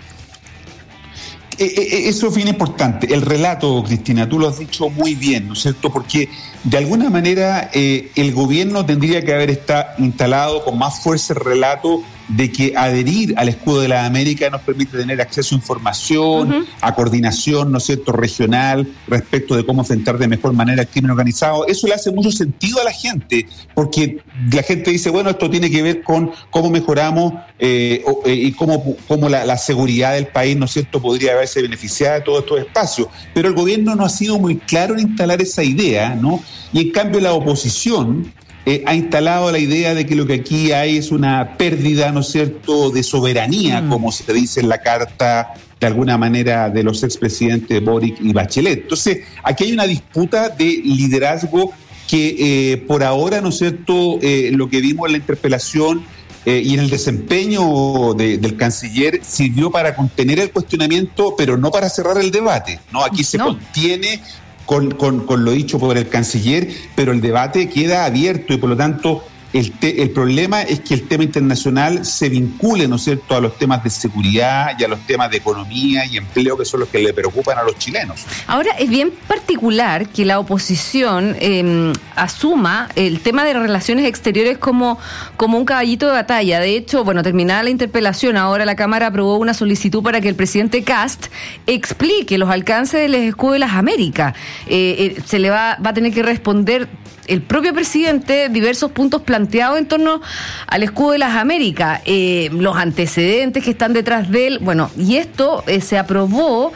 Eso es bien importante, el relato, Cristina, tú lo has dicho muy bien, ¿no es cierto?, porque de alguna manera el gobierno tendría que haber instalado con más fuerza el relato de que adherir al escudo de las Américas nos permite tener acceso a información, a coordinación, ¿no es cierto?, regional, respecto de cómo enfrentar de mejor manera el crimen organizado. Eso le hace mucho sentido a la gente, porque la gente dice, bueno, esto tiene que ver con cómo mejoramos y cómo la seguridad del país, ¿no es cierto?, podría haberse beneficiado de todos estos espacios. Pero el gobierno no ha sido muy claro en instalar esa idea, ¿no? Y en cambio la oposición ha instalado la idea de que lo que aquí hay es una pérdida, ¿no es cierto?, de soberanía, como se dice en la carta, de alguna manera, de los expresidentes Boric y Bachelet. Entonces, aquí hay una disputa de liderazgo que por ahora, ¿no es cierto?, lo que vimos en la interpelación y en el desempeño del canciller sirvió para contener el cuestionamiento, pero no para cerrar el debate, ¿no? Aquí se contiene con lo dicho por el canciller, pero el debate queda abierto y por lo tanto el problema es que el tema internacional se vincule, ¿no es cierto?, a los temas de seguridad y a los temas de economía y empleo, que son los que le preocupan a los chilenos. Ahora, es bien particular que la oposición asuma el tema de las relaciones exteriores como un caballito de batalla. De hecho, bueno, terminada la interpelación, ahora la Cámara aprobó una solicitud para que el presidente Kast explique los alcances del escudo de las Américas. Se le va a tener que responder el propio presidente diversos puntos planteados en torno al escudo de las Américas, los antecedentes que están detrás de él. Bueno, y esto se aprobó,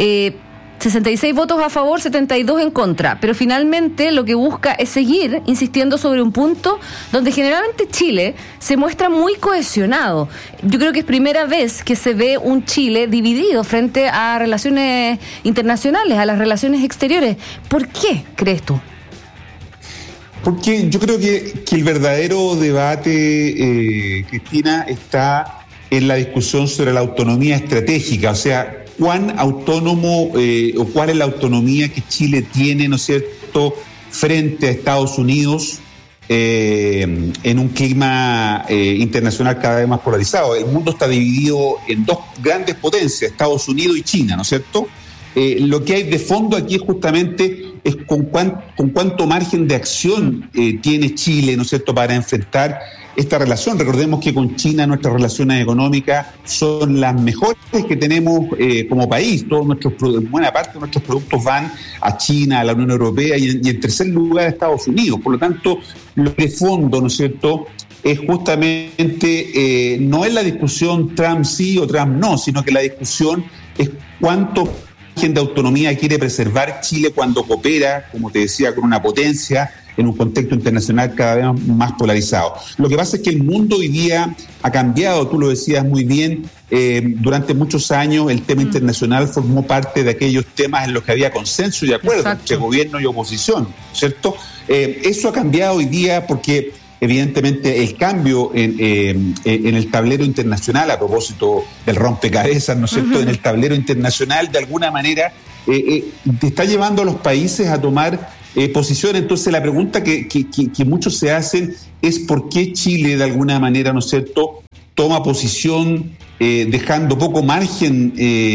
66 votos a favor, 72 en contra, pero finalmente lo que busca es seguir insistiendo sobre un punto donde generalmente Chile se muestra muy cohesionado. Yo creo que es primera vez que se ve un Chile dividido frente a relaciones internacionales, a las relaciones exteriores. ¿Por qué crees tú? Porque yo creo que el verdadero debate, Cristina, está en la discusión sobre la autonomía estratégica, o sea, cuán autónomo o cuál es la autonomía que Chile tiene, ¿no es cierto?, frente a Estados Unidos en un clima internacional cada vez más polarizado. El mundo está dividido en dos grandes potencias, Estados Unidos y China, ¿no es cierto? Lo que hay de fondo aquí es justamente con cuánto margen de acción tiene Chile, ¿no es cierto?, para enfrentar esta relación. Recordemos que con China nuestras relaciones económicas son las mejores que tenemos como país. Buena parte de nuestros productos van a China, a la Unión Europea y en tercer lugar a Estados Unidos. Por lo tanto, lo de fondo, ¿no es cierto?, es justamente, no es la discusión Trump sí o Trump no, sino que la discusión es cuánto de autonomía quiere preservar Chile cuando coopera, como te decía, con una potencia en un contexto internacional cada vez más polarizado. Lo que pasa es que el mundo hoy día ha cambiado, tú lo decías muy bien, durante muchos años el tema internacional formó parte de aquellos temas en los que había consenso y acuerdo entre gobierno y oposición, ¿cierto? Eso ha cambiado hoy día porque evidentemente el cambio en el tablero internacional, a propósito del rompecabezas, ¿no es cierto?, en el tablero internacional, de alguna manera te está llevando a los países a tomar posiciones. Entonces la pregunta que muchos se hacen es por qué Chile, de alguna manera, ¿no es cierto?, toma posición dejando poco margen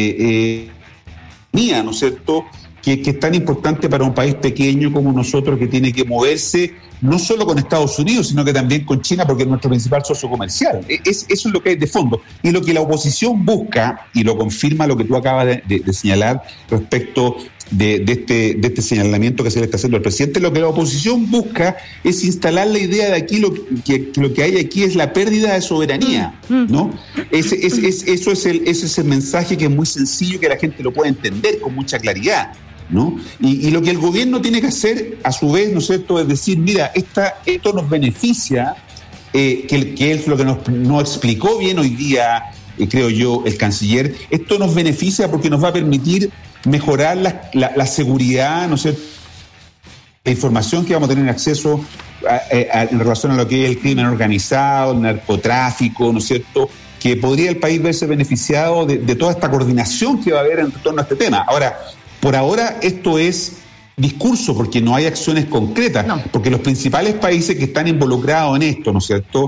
¿no es cierto?, que es tan importante para un país pequeño como nosotros, que tiene que moverse no solo con Estados Unidos, sino que también con China, porque es nuestro principal socio comercial. Eso es lo que hay de fondo. Y lo que la oposición busca, y lo confirma lo que tú acabas de señalar respecto de este señalamiento que se le está haciendo al presidente, lo que la oposición busca es instalar la idea de aquí, lo que hay aquí es la pérdida de soberanía, ¿no? Ese es el mensaje, que es muy sencillo, que la gente lo puede entender con mucha claridad, ¿no? Y lo que el gobierno tiene que hacer, a su vez, ¿no es cierto?, es decir, mira, esto nos beneficia, que es lo que nos explicó bien hoy día, creo yo, el canciller. Esto nos beneficia porque nos va a permitir mejorar la seguridad, ¿no es cierto?, la información que vamos a tener acceso en relación a lo que es el crimen organizado, el narcotráfico, ¿no es cierto?, que podría el país verse beneficiado de toda esta coordinación que va a haber en torno a este tema. Ahora, por ahora esto es discurso, porque no hay acciones concretas, porque los principales países que están involucrados en esto, ¿no es cierto?,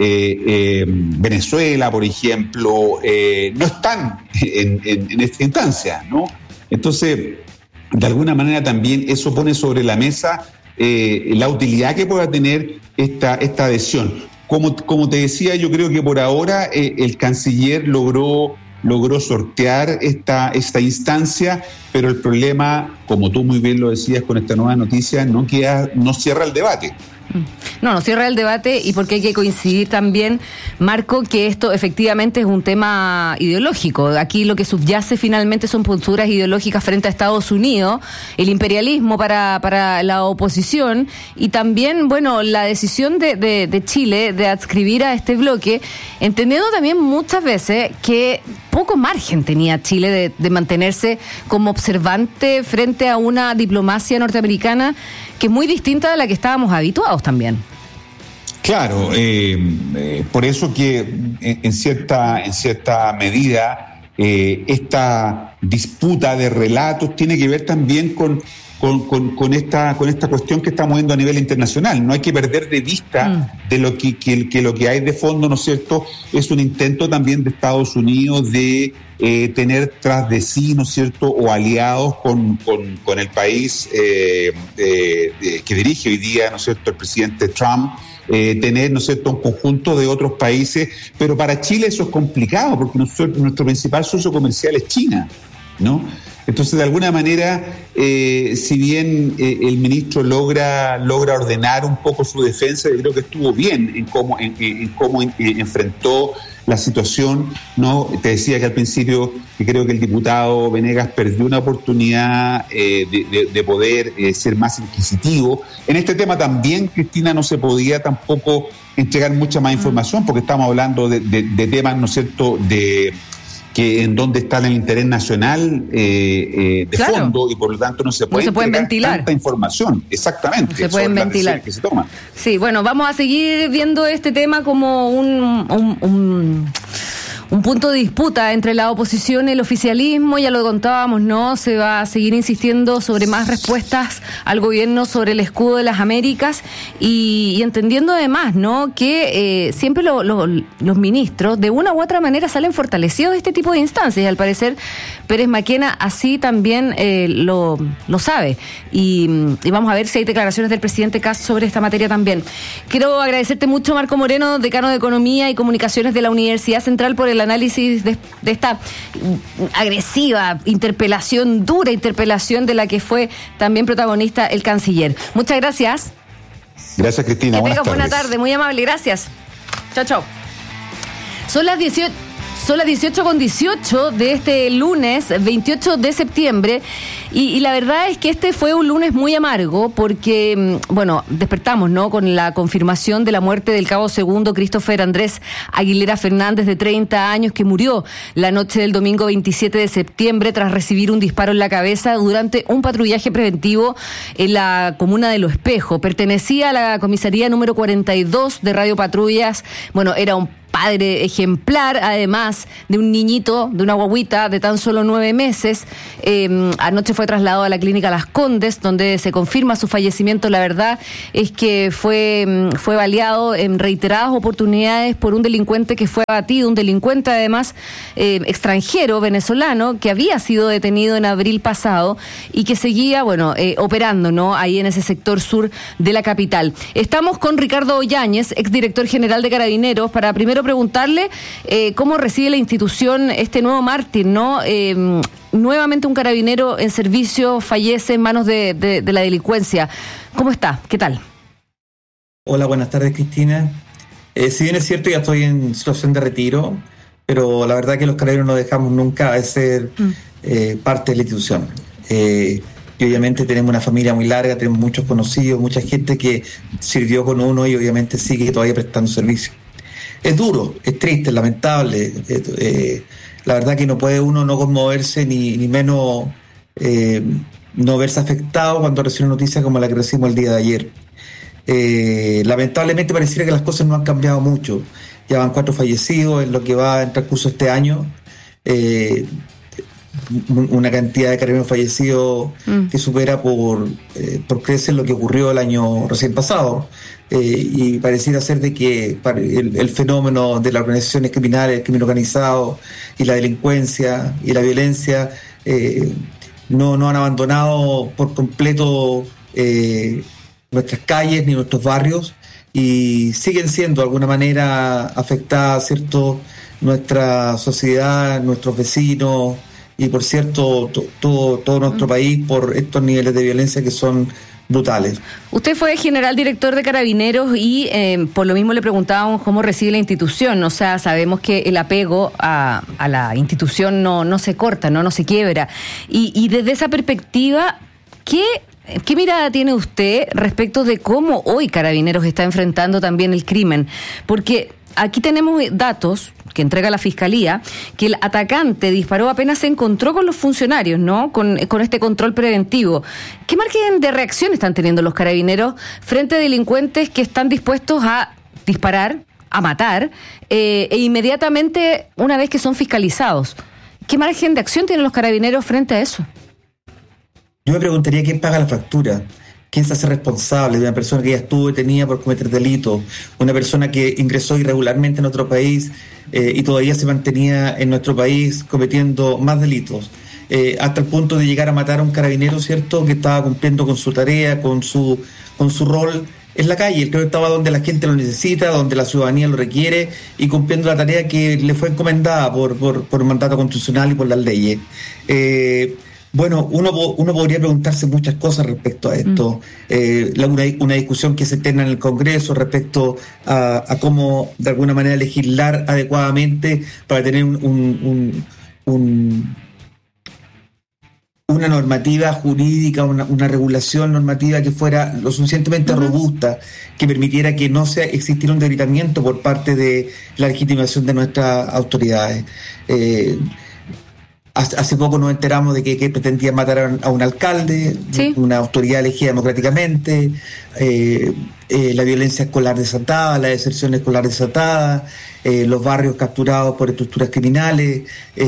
Venezuela, por ejemplo, no están en esta instancia, ¿no? Entonces, de alguna manera también eso pone sobre la mesa la utilidad que pueda tener esta adhesión. Como te decía, yo creo que por ahora el canciller logró sortear esta instancia, pero el problema, como tú muy bien lo decías con esta nueva noticia, no cierra el debate. No cierra el debate, y porque hay que coincidir también, Marco, que esto efectivamente es un tema ideológico. Aquí lo que subyace finalmente son posturas ideológicas frente a Estados Unidos, el imperialismo para la oposición, y también, bueno, la decisión de Chile de adscribir a este bloque, entendiendo también muchas veces que poco margen tenía Chile de mantenerse como observante frente a una diplomacia norteamericana que es muy distinta de la que estábamos habituados también. Claro, por eso que en cierta medida esta disputa de relatos tiene que ver también con esta cuestión que estamos viendo a nivel internacional. No hay que perder de vista de lo que hay de fondo, ¿no es cierto? Es un intento también de Estados Unidos de tener tras de sí, ¿no es cierto?, o aliados con el país que dirige hoy día, ¿no es cierto?, el presidente Trump. Tener, ¿no es cierto?, un conjunto de otros países, pero para Chile eso es complicado, porque nuestro principal socio comercial es China, ¿no? Entonces, de alguna manera, si bien el ministro logra ordenar un poco su defensa, yo creo que estuvo bien en cómo enfrentó la situación, ¿no? Te decía que al principio que creo que el diputado Venegas perdió una oportunidad de poder ser más inquisitivo. En este tema también, Cristina, no se podía tampoco entregar mucha más información, porque estamos hablando de temas, ¿no es cierto?, que en donde está el interés nacional de fondo, y por lo tanto no se puede ventilar tanta información. Exactamente. No se pueden ventilar. Que se toman. Sí, bueno, vamos a seguir viendo este tema como un punto de disputa entre la oposición y el oficialismo, ya lo contábamos, ¿no? Se va a seguir insistiendo sobre más respuestas al gobierno sobre el escudo de las Américas y entendiendo además, ¿no? Que siempre los ministros de una u otra manera salen fortalecidos de este tipo de instancias y al parecer Pérez Maquena así también lo sabe y vamos a ver si hay declaraciones del presidente Kast sobre esta materia también. Quiero agradecerte mucho, Marco Moreno, decano de Economía y Comunicaciones de la Universidad Central, por el análisis de esta agresiva interpelación, dura interpelación de la que fue también protagonista el canciller. Muchas gracias. Gracias, Cristina. Que tengas buena tarde, muy amable, gracias. Chao, chao. Son las 18:18 de este lunes 28 de septiembre y la verdad es que este fue un lunes muy amargo porque, bueno, despertamos, ¿no?, con la confirmación de la muerte del cabo segundo Christopher Andrés Aguilera Fernández, de 30 años, que murió la noche del domingo 27 de septiembre tras recibir un disparo en la cabeza durante un patrullaje preventivo en la comuna de Lo Espejo. Pertenecía a la comisaría número 42 de Radio Patrullas. Bueno, era un padre ejemplar, además de un niñito, de una guaguita de tan solo 9 meses. Anoche fue trasladado a la clínica Las Condes, donde se confirma su fallecimiento. La verdad es que fue baleado en reiteradas oportunidades por un delincuente que fue abatido, un delincuente además extranjero, venezolano, que había sido detenido en abril pasado y que seguía, operando, ¿no?, ahí en ese sector sur de la capital. Estamos con Ricardo Yáñez, exdirector general de Carabineros, para primero preguntarle cómo recibe la institución este nuevo mártir, ¿no? Nuevamente un carabinero en servicio fallece en manos de la delincuencia. ¿Cómo está? ¿Qué tal? Hola, buenas tardes, Cristina. Si bien es cierto, ya estoy en situación de retiro, pero la verdad que los carabineros no dejamos nunca de ser parte de la institución. Y obviamente tenemos una familia muy larga, tenemos muchos conocidos, mucha gente que sirvió con uno y obviamente sigue todavía prestando servicio. Es duro, es triste, es lamentable. La verdad que no puede uno no conmoverse ni menos no verse afectado cuando recibe una noticia como la que recibimos el día de ayer. Lamentablemente pareciera que las cosas no han cambiado mucho. Ya van 4 fallecidos en lo que va en transcurso este año. Una cantidad de carabineros fallecidos que supera por creces lo que ocurrió el año recién pasado. Y pareciera ser de que el fenómeno de las organizaciones criminales, el crimen organizado y la delincuencia y la violencia no han abandonado por completo nuestras calles ni nuestros barrios y siguen siendo de alguna manera afectadas, ¿cierto?, nuestra sociedad, nuestros vecinos y, por cierto, todo nuestro país por estos niveles de violencia que son brutales. Usted fue general director de Carabineros y por lo mismo le preguntábamos cómo recibe la institución. O sea, sabemos que el apego a la institución no se corta, no se quiebra. Y desde esa perspectiva, ¿qué mirada tiene usted respecto de cómo hoy Carabineros está enfrentando también el crimen? Porque aquí tenemos datos que entrega la Fiscalía, que el atacante disparó apenas se encontró con los funcionarios, ¿no?, con este control preventivo. ¿Qué margen de reacción están teniendo los carabineros frente a delincuentes que están dispuestos a disparar, a matar, e inmediatamente una vez que son fiscalizados? ¿Qué margen de acción tienen los carabineros frente a eso? Yo me preguntaría quién paga la factura. ¿Quién se hace responsable de una persona que ya estuvo detenida por cometer delitos? Una persona que ingresó irregularmente en otro país y todavía se mantenía en nuestro país cometiendo más delitos. Hasta el punto de llegar a matar a un carabinero, ¿cierto?, que estaba cumpliendo con su tarea, con su rol en la calle. Creo que estaba donde la gente lo necesita, donde la ciudadanía lo requiere y cumpliendo la tarea que le fue encomendada por mandato constitucional y por las leyes. Bueno, uno podría preguntarse muchas cosas respecto a esto. Una discusión que se tenga en el Congreso respecto a cómo, de alguna manera, legislar adecuadamente para tener una normativa jurídica, una regulación normativa que fuera lo suficientemente robusta, que permitiera que no existiera un debilitamiento por parte de la legitimación de nuestras autoridades. Hace poco nos enteramos de que pretendían matar a un alcalde, ¿sí?, una autoridad elegida democráticamente, la violencia escolar desatada, la deserción escolar desatada, los barrios capturados por estructuras criminales,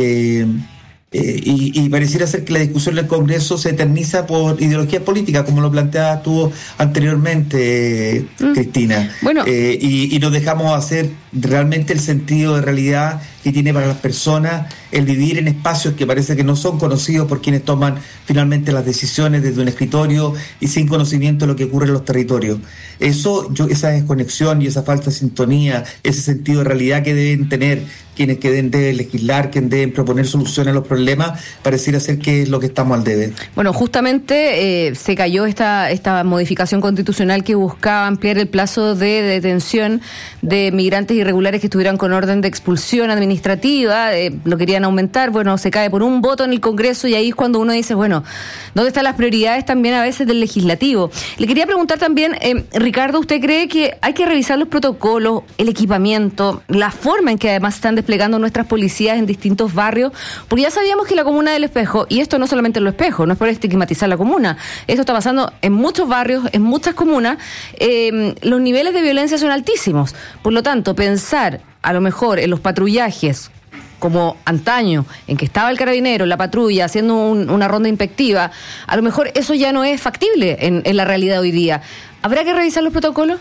y pareciera ser que la discusión en el Congreso se eterniza por ideologías políticas, como lo planteaba tú anteriormente, Cristina. Bueno. Y nos dejamos hacer realmente el sentido de realidad que tiene para las personas el vivir en espacios que parece que no son conocidos por quienes toman finalmente las decisiones desde un escritorio y sin conocimiento de lo que ocurre en los territorios. Esa desconexión y esa falta de sintonía, ese sentido de realidad que deben tener quienes deben legislar, quienes deben proponer soluciones a los problemas, pareciera ser que es lo que estamos al debe. Bueno, justamente se cayó esta modificación constitucional que buscaba ampliar el plazo de detención de migrantes irregulares que estuvieran con orden de expulsión administrativa, lo querían aumentar, bueno, se cae por un voto en el Congreso y ahí es cuando uno dice, bueno, ¿dónde están las prioridades también a veces del legislativo? Le quería preguntar también, Ricardo, ¿usted cree que hay que revisar los protocolos, el equipamiento, la forma en que además están desplegando nuestras policías en distintos barrios? Porque ya sabíamos que la comuna del Espejo, y esto no solamente en Lo Espejo, no es por estigmatizar la comuna, esto está pasando en muchos barrios, en muchas comunas, los niveles de violencia son altísimos. Por lo tanto, pensar a lo mejor en los patrullajes como antaño, en que estaba el carabinero, la patrulla, haciendo una ronda inspectiva, a lo mejor eso ya no es factible en la realidad hoy día. ¿Habrá que revisar los protocolos?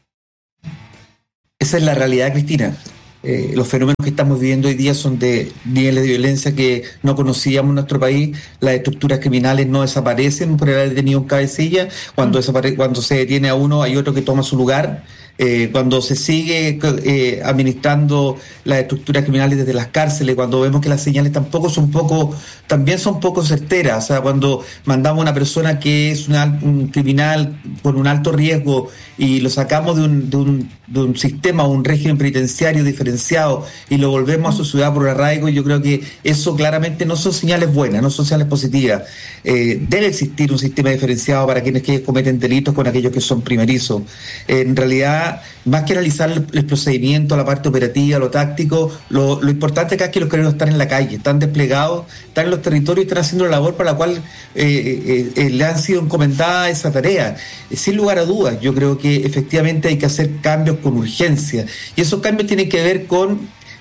Esa es la realidad, Cristina. Los fenómenos que estamos viviendo hoy día son de niveles de violencia que no conocíamos en nuestro país. Las estructuras criminales no desaparecen por haber detenido un cabecilla. Cuando se detiene a uno, hay otro que toma su lugar. Cuando se sigue administrando las estructuras criminales desde las cárceles, cuando vemos que las señales también son poco certeras, o sea, cuando mandamos a una persona que es un criminal con un alto riesgo y lo sacamos de un sistema o un régimen penitenciario diferenciado y lo volvemos a su ciudad por arraigo, yo creo que eso claramente no son señales buenas, no son señales positivas. Debe existir un sistema diferenciado para quienes cometen delitos con aquellos que son primerizos. En realidad, más que analizar el procedimiento, la parte operativa, lo táctico, lo importante acá es que los carabineros están en la calle, están desplegados, están en los territorios y están haciendo la labor para la cual le han sido encomendada esa tarea. Sin lugar a dudas, yo creo que efectivamente hay que hacer cambios con urgencia, y esos cambios tienen que ver con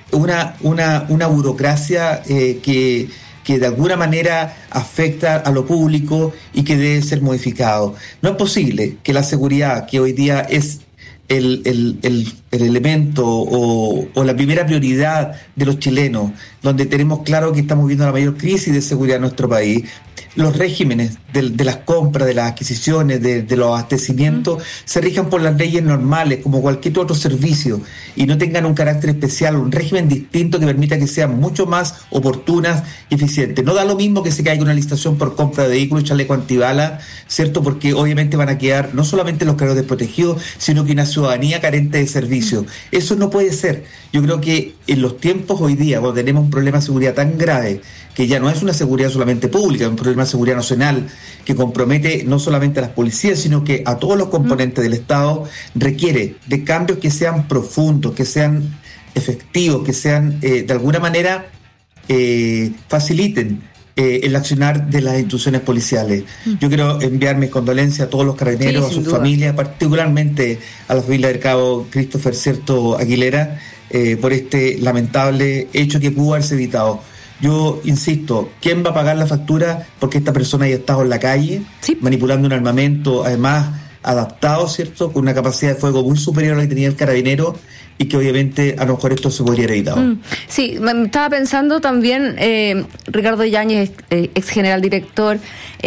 una burocracia que de alguna manera afecta a lo público y que debe ser modificado. No es posible que la seguridad, que hoy día es el elemento o la primera prioridad de los chilenos, donde tenemos claro que estamos viendo la mayor crisis de seguridad en nuestro país, los regímenes de las compras, de las adquisiciones, de los abastecimientos, se rijan por las leyes normales, como cualquier otro servicio, y no tengan un carácter especial, un régimen distinto que permita que sean mucho más oportunas y eficientes. No da lo mismo que se caiga una licitación por compra de vehículos y chaleco antibala, ¿cierto? Porque obviamente van a quedar no solamente los cargos desprotegidos, sino que una ciudadanía carente de servicios. Eso no puede ser. Yo creo que en los tiempos hoy día, cuando tenemos un problema de seguridad tan grave, que ya no es una seguridad solamente pública, es un problema de seguridad nacional que compromete no solamente a las policías, sino que a todos los componentes del Estado, requiere de cambios que sean profundos, que sean efectivos, que sean de alguna manera faciliten el accionar de las instituciones policiales. Yo quiero enviar mis condolencias a todos los carabineros, a sus familias, particularmente a la familia del cabo Christopher Aguilera, por este lamentable hecho que pudo haberse evitado. Yo insisto, ¿quién va a pagar la factura porque esta persona haya estado en la calle, manipulando un armamento, además adaptado, ¿cierto?, con una capacidad de fuego muy superior a la que tenía el carabinero, y que obviamente a lo mejor esto se podría haber evitado? Sí, estaba pensando también, Ricardo Yáñez, ex general director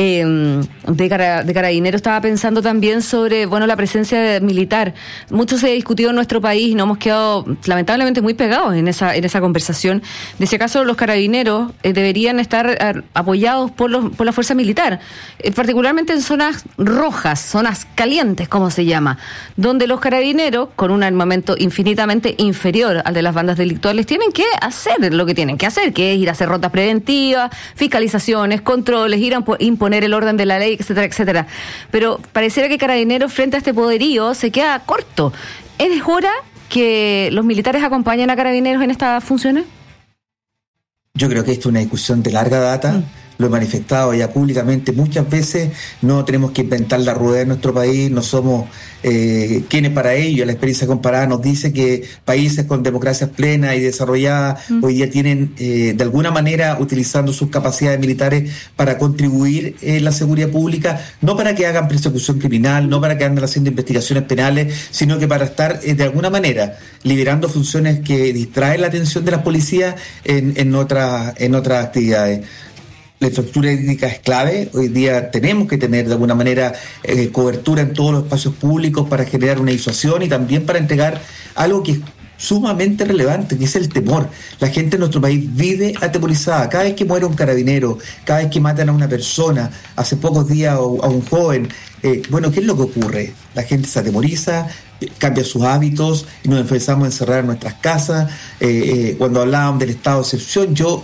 de Carabineros, estaba pensando también sobre, la presencia militar. Mucho se ha discutido en nuestro país y nos hemos quedado lamentablemente muy pegados en esa conversación de si acaso los carabineros deberían estar apoyados por la fuerza militar, particularmente en zonas rojas, zonas calientes, como se llama, donde los carabineros, con un armamento infinitamente inferior al de las bandas delictuales, tienen que hacer lo que tienen que hacer, que es ir a hacer rondas preventivas, fiscalizaciones, controles, ir a imponer el orden de la ley, etcétera, etcétera. Pero pareciera que Carabineros, frente a este poderío, se queda corto. ¿Es hora que los militares acompañen a Carabineros en estas funciones? Yo creo que esto es una discusión de larga data. Lo he manifestado ya públicamente muchas veces. No tenemos que inventar la rueda en nuestro país, no somos quienes para ello. La experiencia comparada nos dice que países con democracias plenas y desarrolladas hoy día tienen de alguna manera utilizando sus capacidades militares para contribuir en la seguridad pública, no para que hagan persecución criminal, no para que anden haciendo investigaciones penales, sino que para estar de alguna manera liberando funciones que distraen la atención de las policías en otras actividades. La infraestructura hídrica es clave. Hoy día tenemos que tener de alguna manera cobertura en todos los espacios públicos para generar una disuasión y también para entregar algo que es sumamente relevante, que es el temor. La gente en nuestro país vive atemorizada. Cada vez que muere un carabinero, cada vez que matan a una persona, hace pocos días a un joven, ¿qué es lo que ocurre? La gente se atemoriza, cambia sus hábitos y nos empezamos a encerrar en nuestras casas. Cuando hablaban del estado de excepción, yo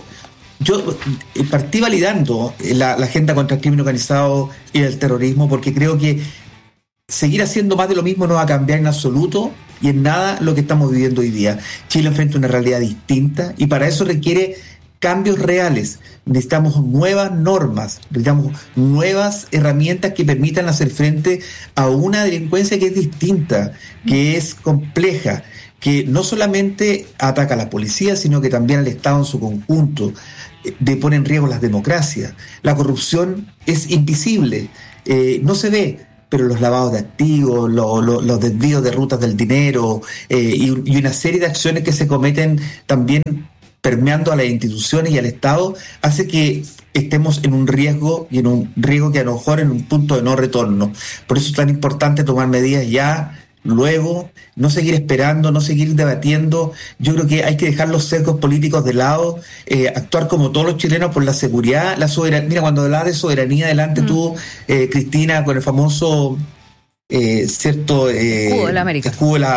partí validando la agenda contra el crimen organizado y el terrorismo, porque creo que seguir haciendo más de lo mismo no va a cambiar en absoluto y en nada lo que estamos viviendo hoy día. Chile enfrenta una realidad distinta y para eso requiere cambios reales. Necesitamos nuevas normas, necesitamos nuevas herramientas que permitan hacer frente a una delincuencia que es distinta, que es compleja, que no solamente ataca a la policía, sino que también al Estado en su conjunto, pone en riesgo las democracias. La corrupción es invisible, no se ve, pero los lavados de activos, los desvíos de rutas del dinero y una serie de acciones que se cometen también permeando a las instituciones y al Estado, hace que estemos en un riesgo y en un riesgo que a lo mejor en un punto de no retorno. Por eso es tan importante tomar medidas ya, luego, no seguir esperando, no seguir debatiendo. Yo creo que hay que dejar los sesgos políticos de lado, actuar como todos los chilenos por la seguridad, la soberanía. Mira, cuando hablabas de soberanía delante tú, Cristina, con el famoso escudo de la América.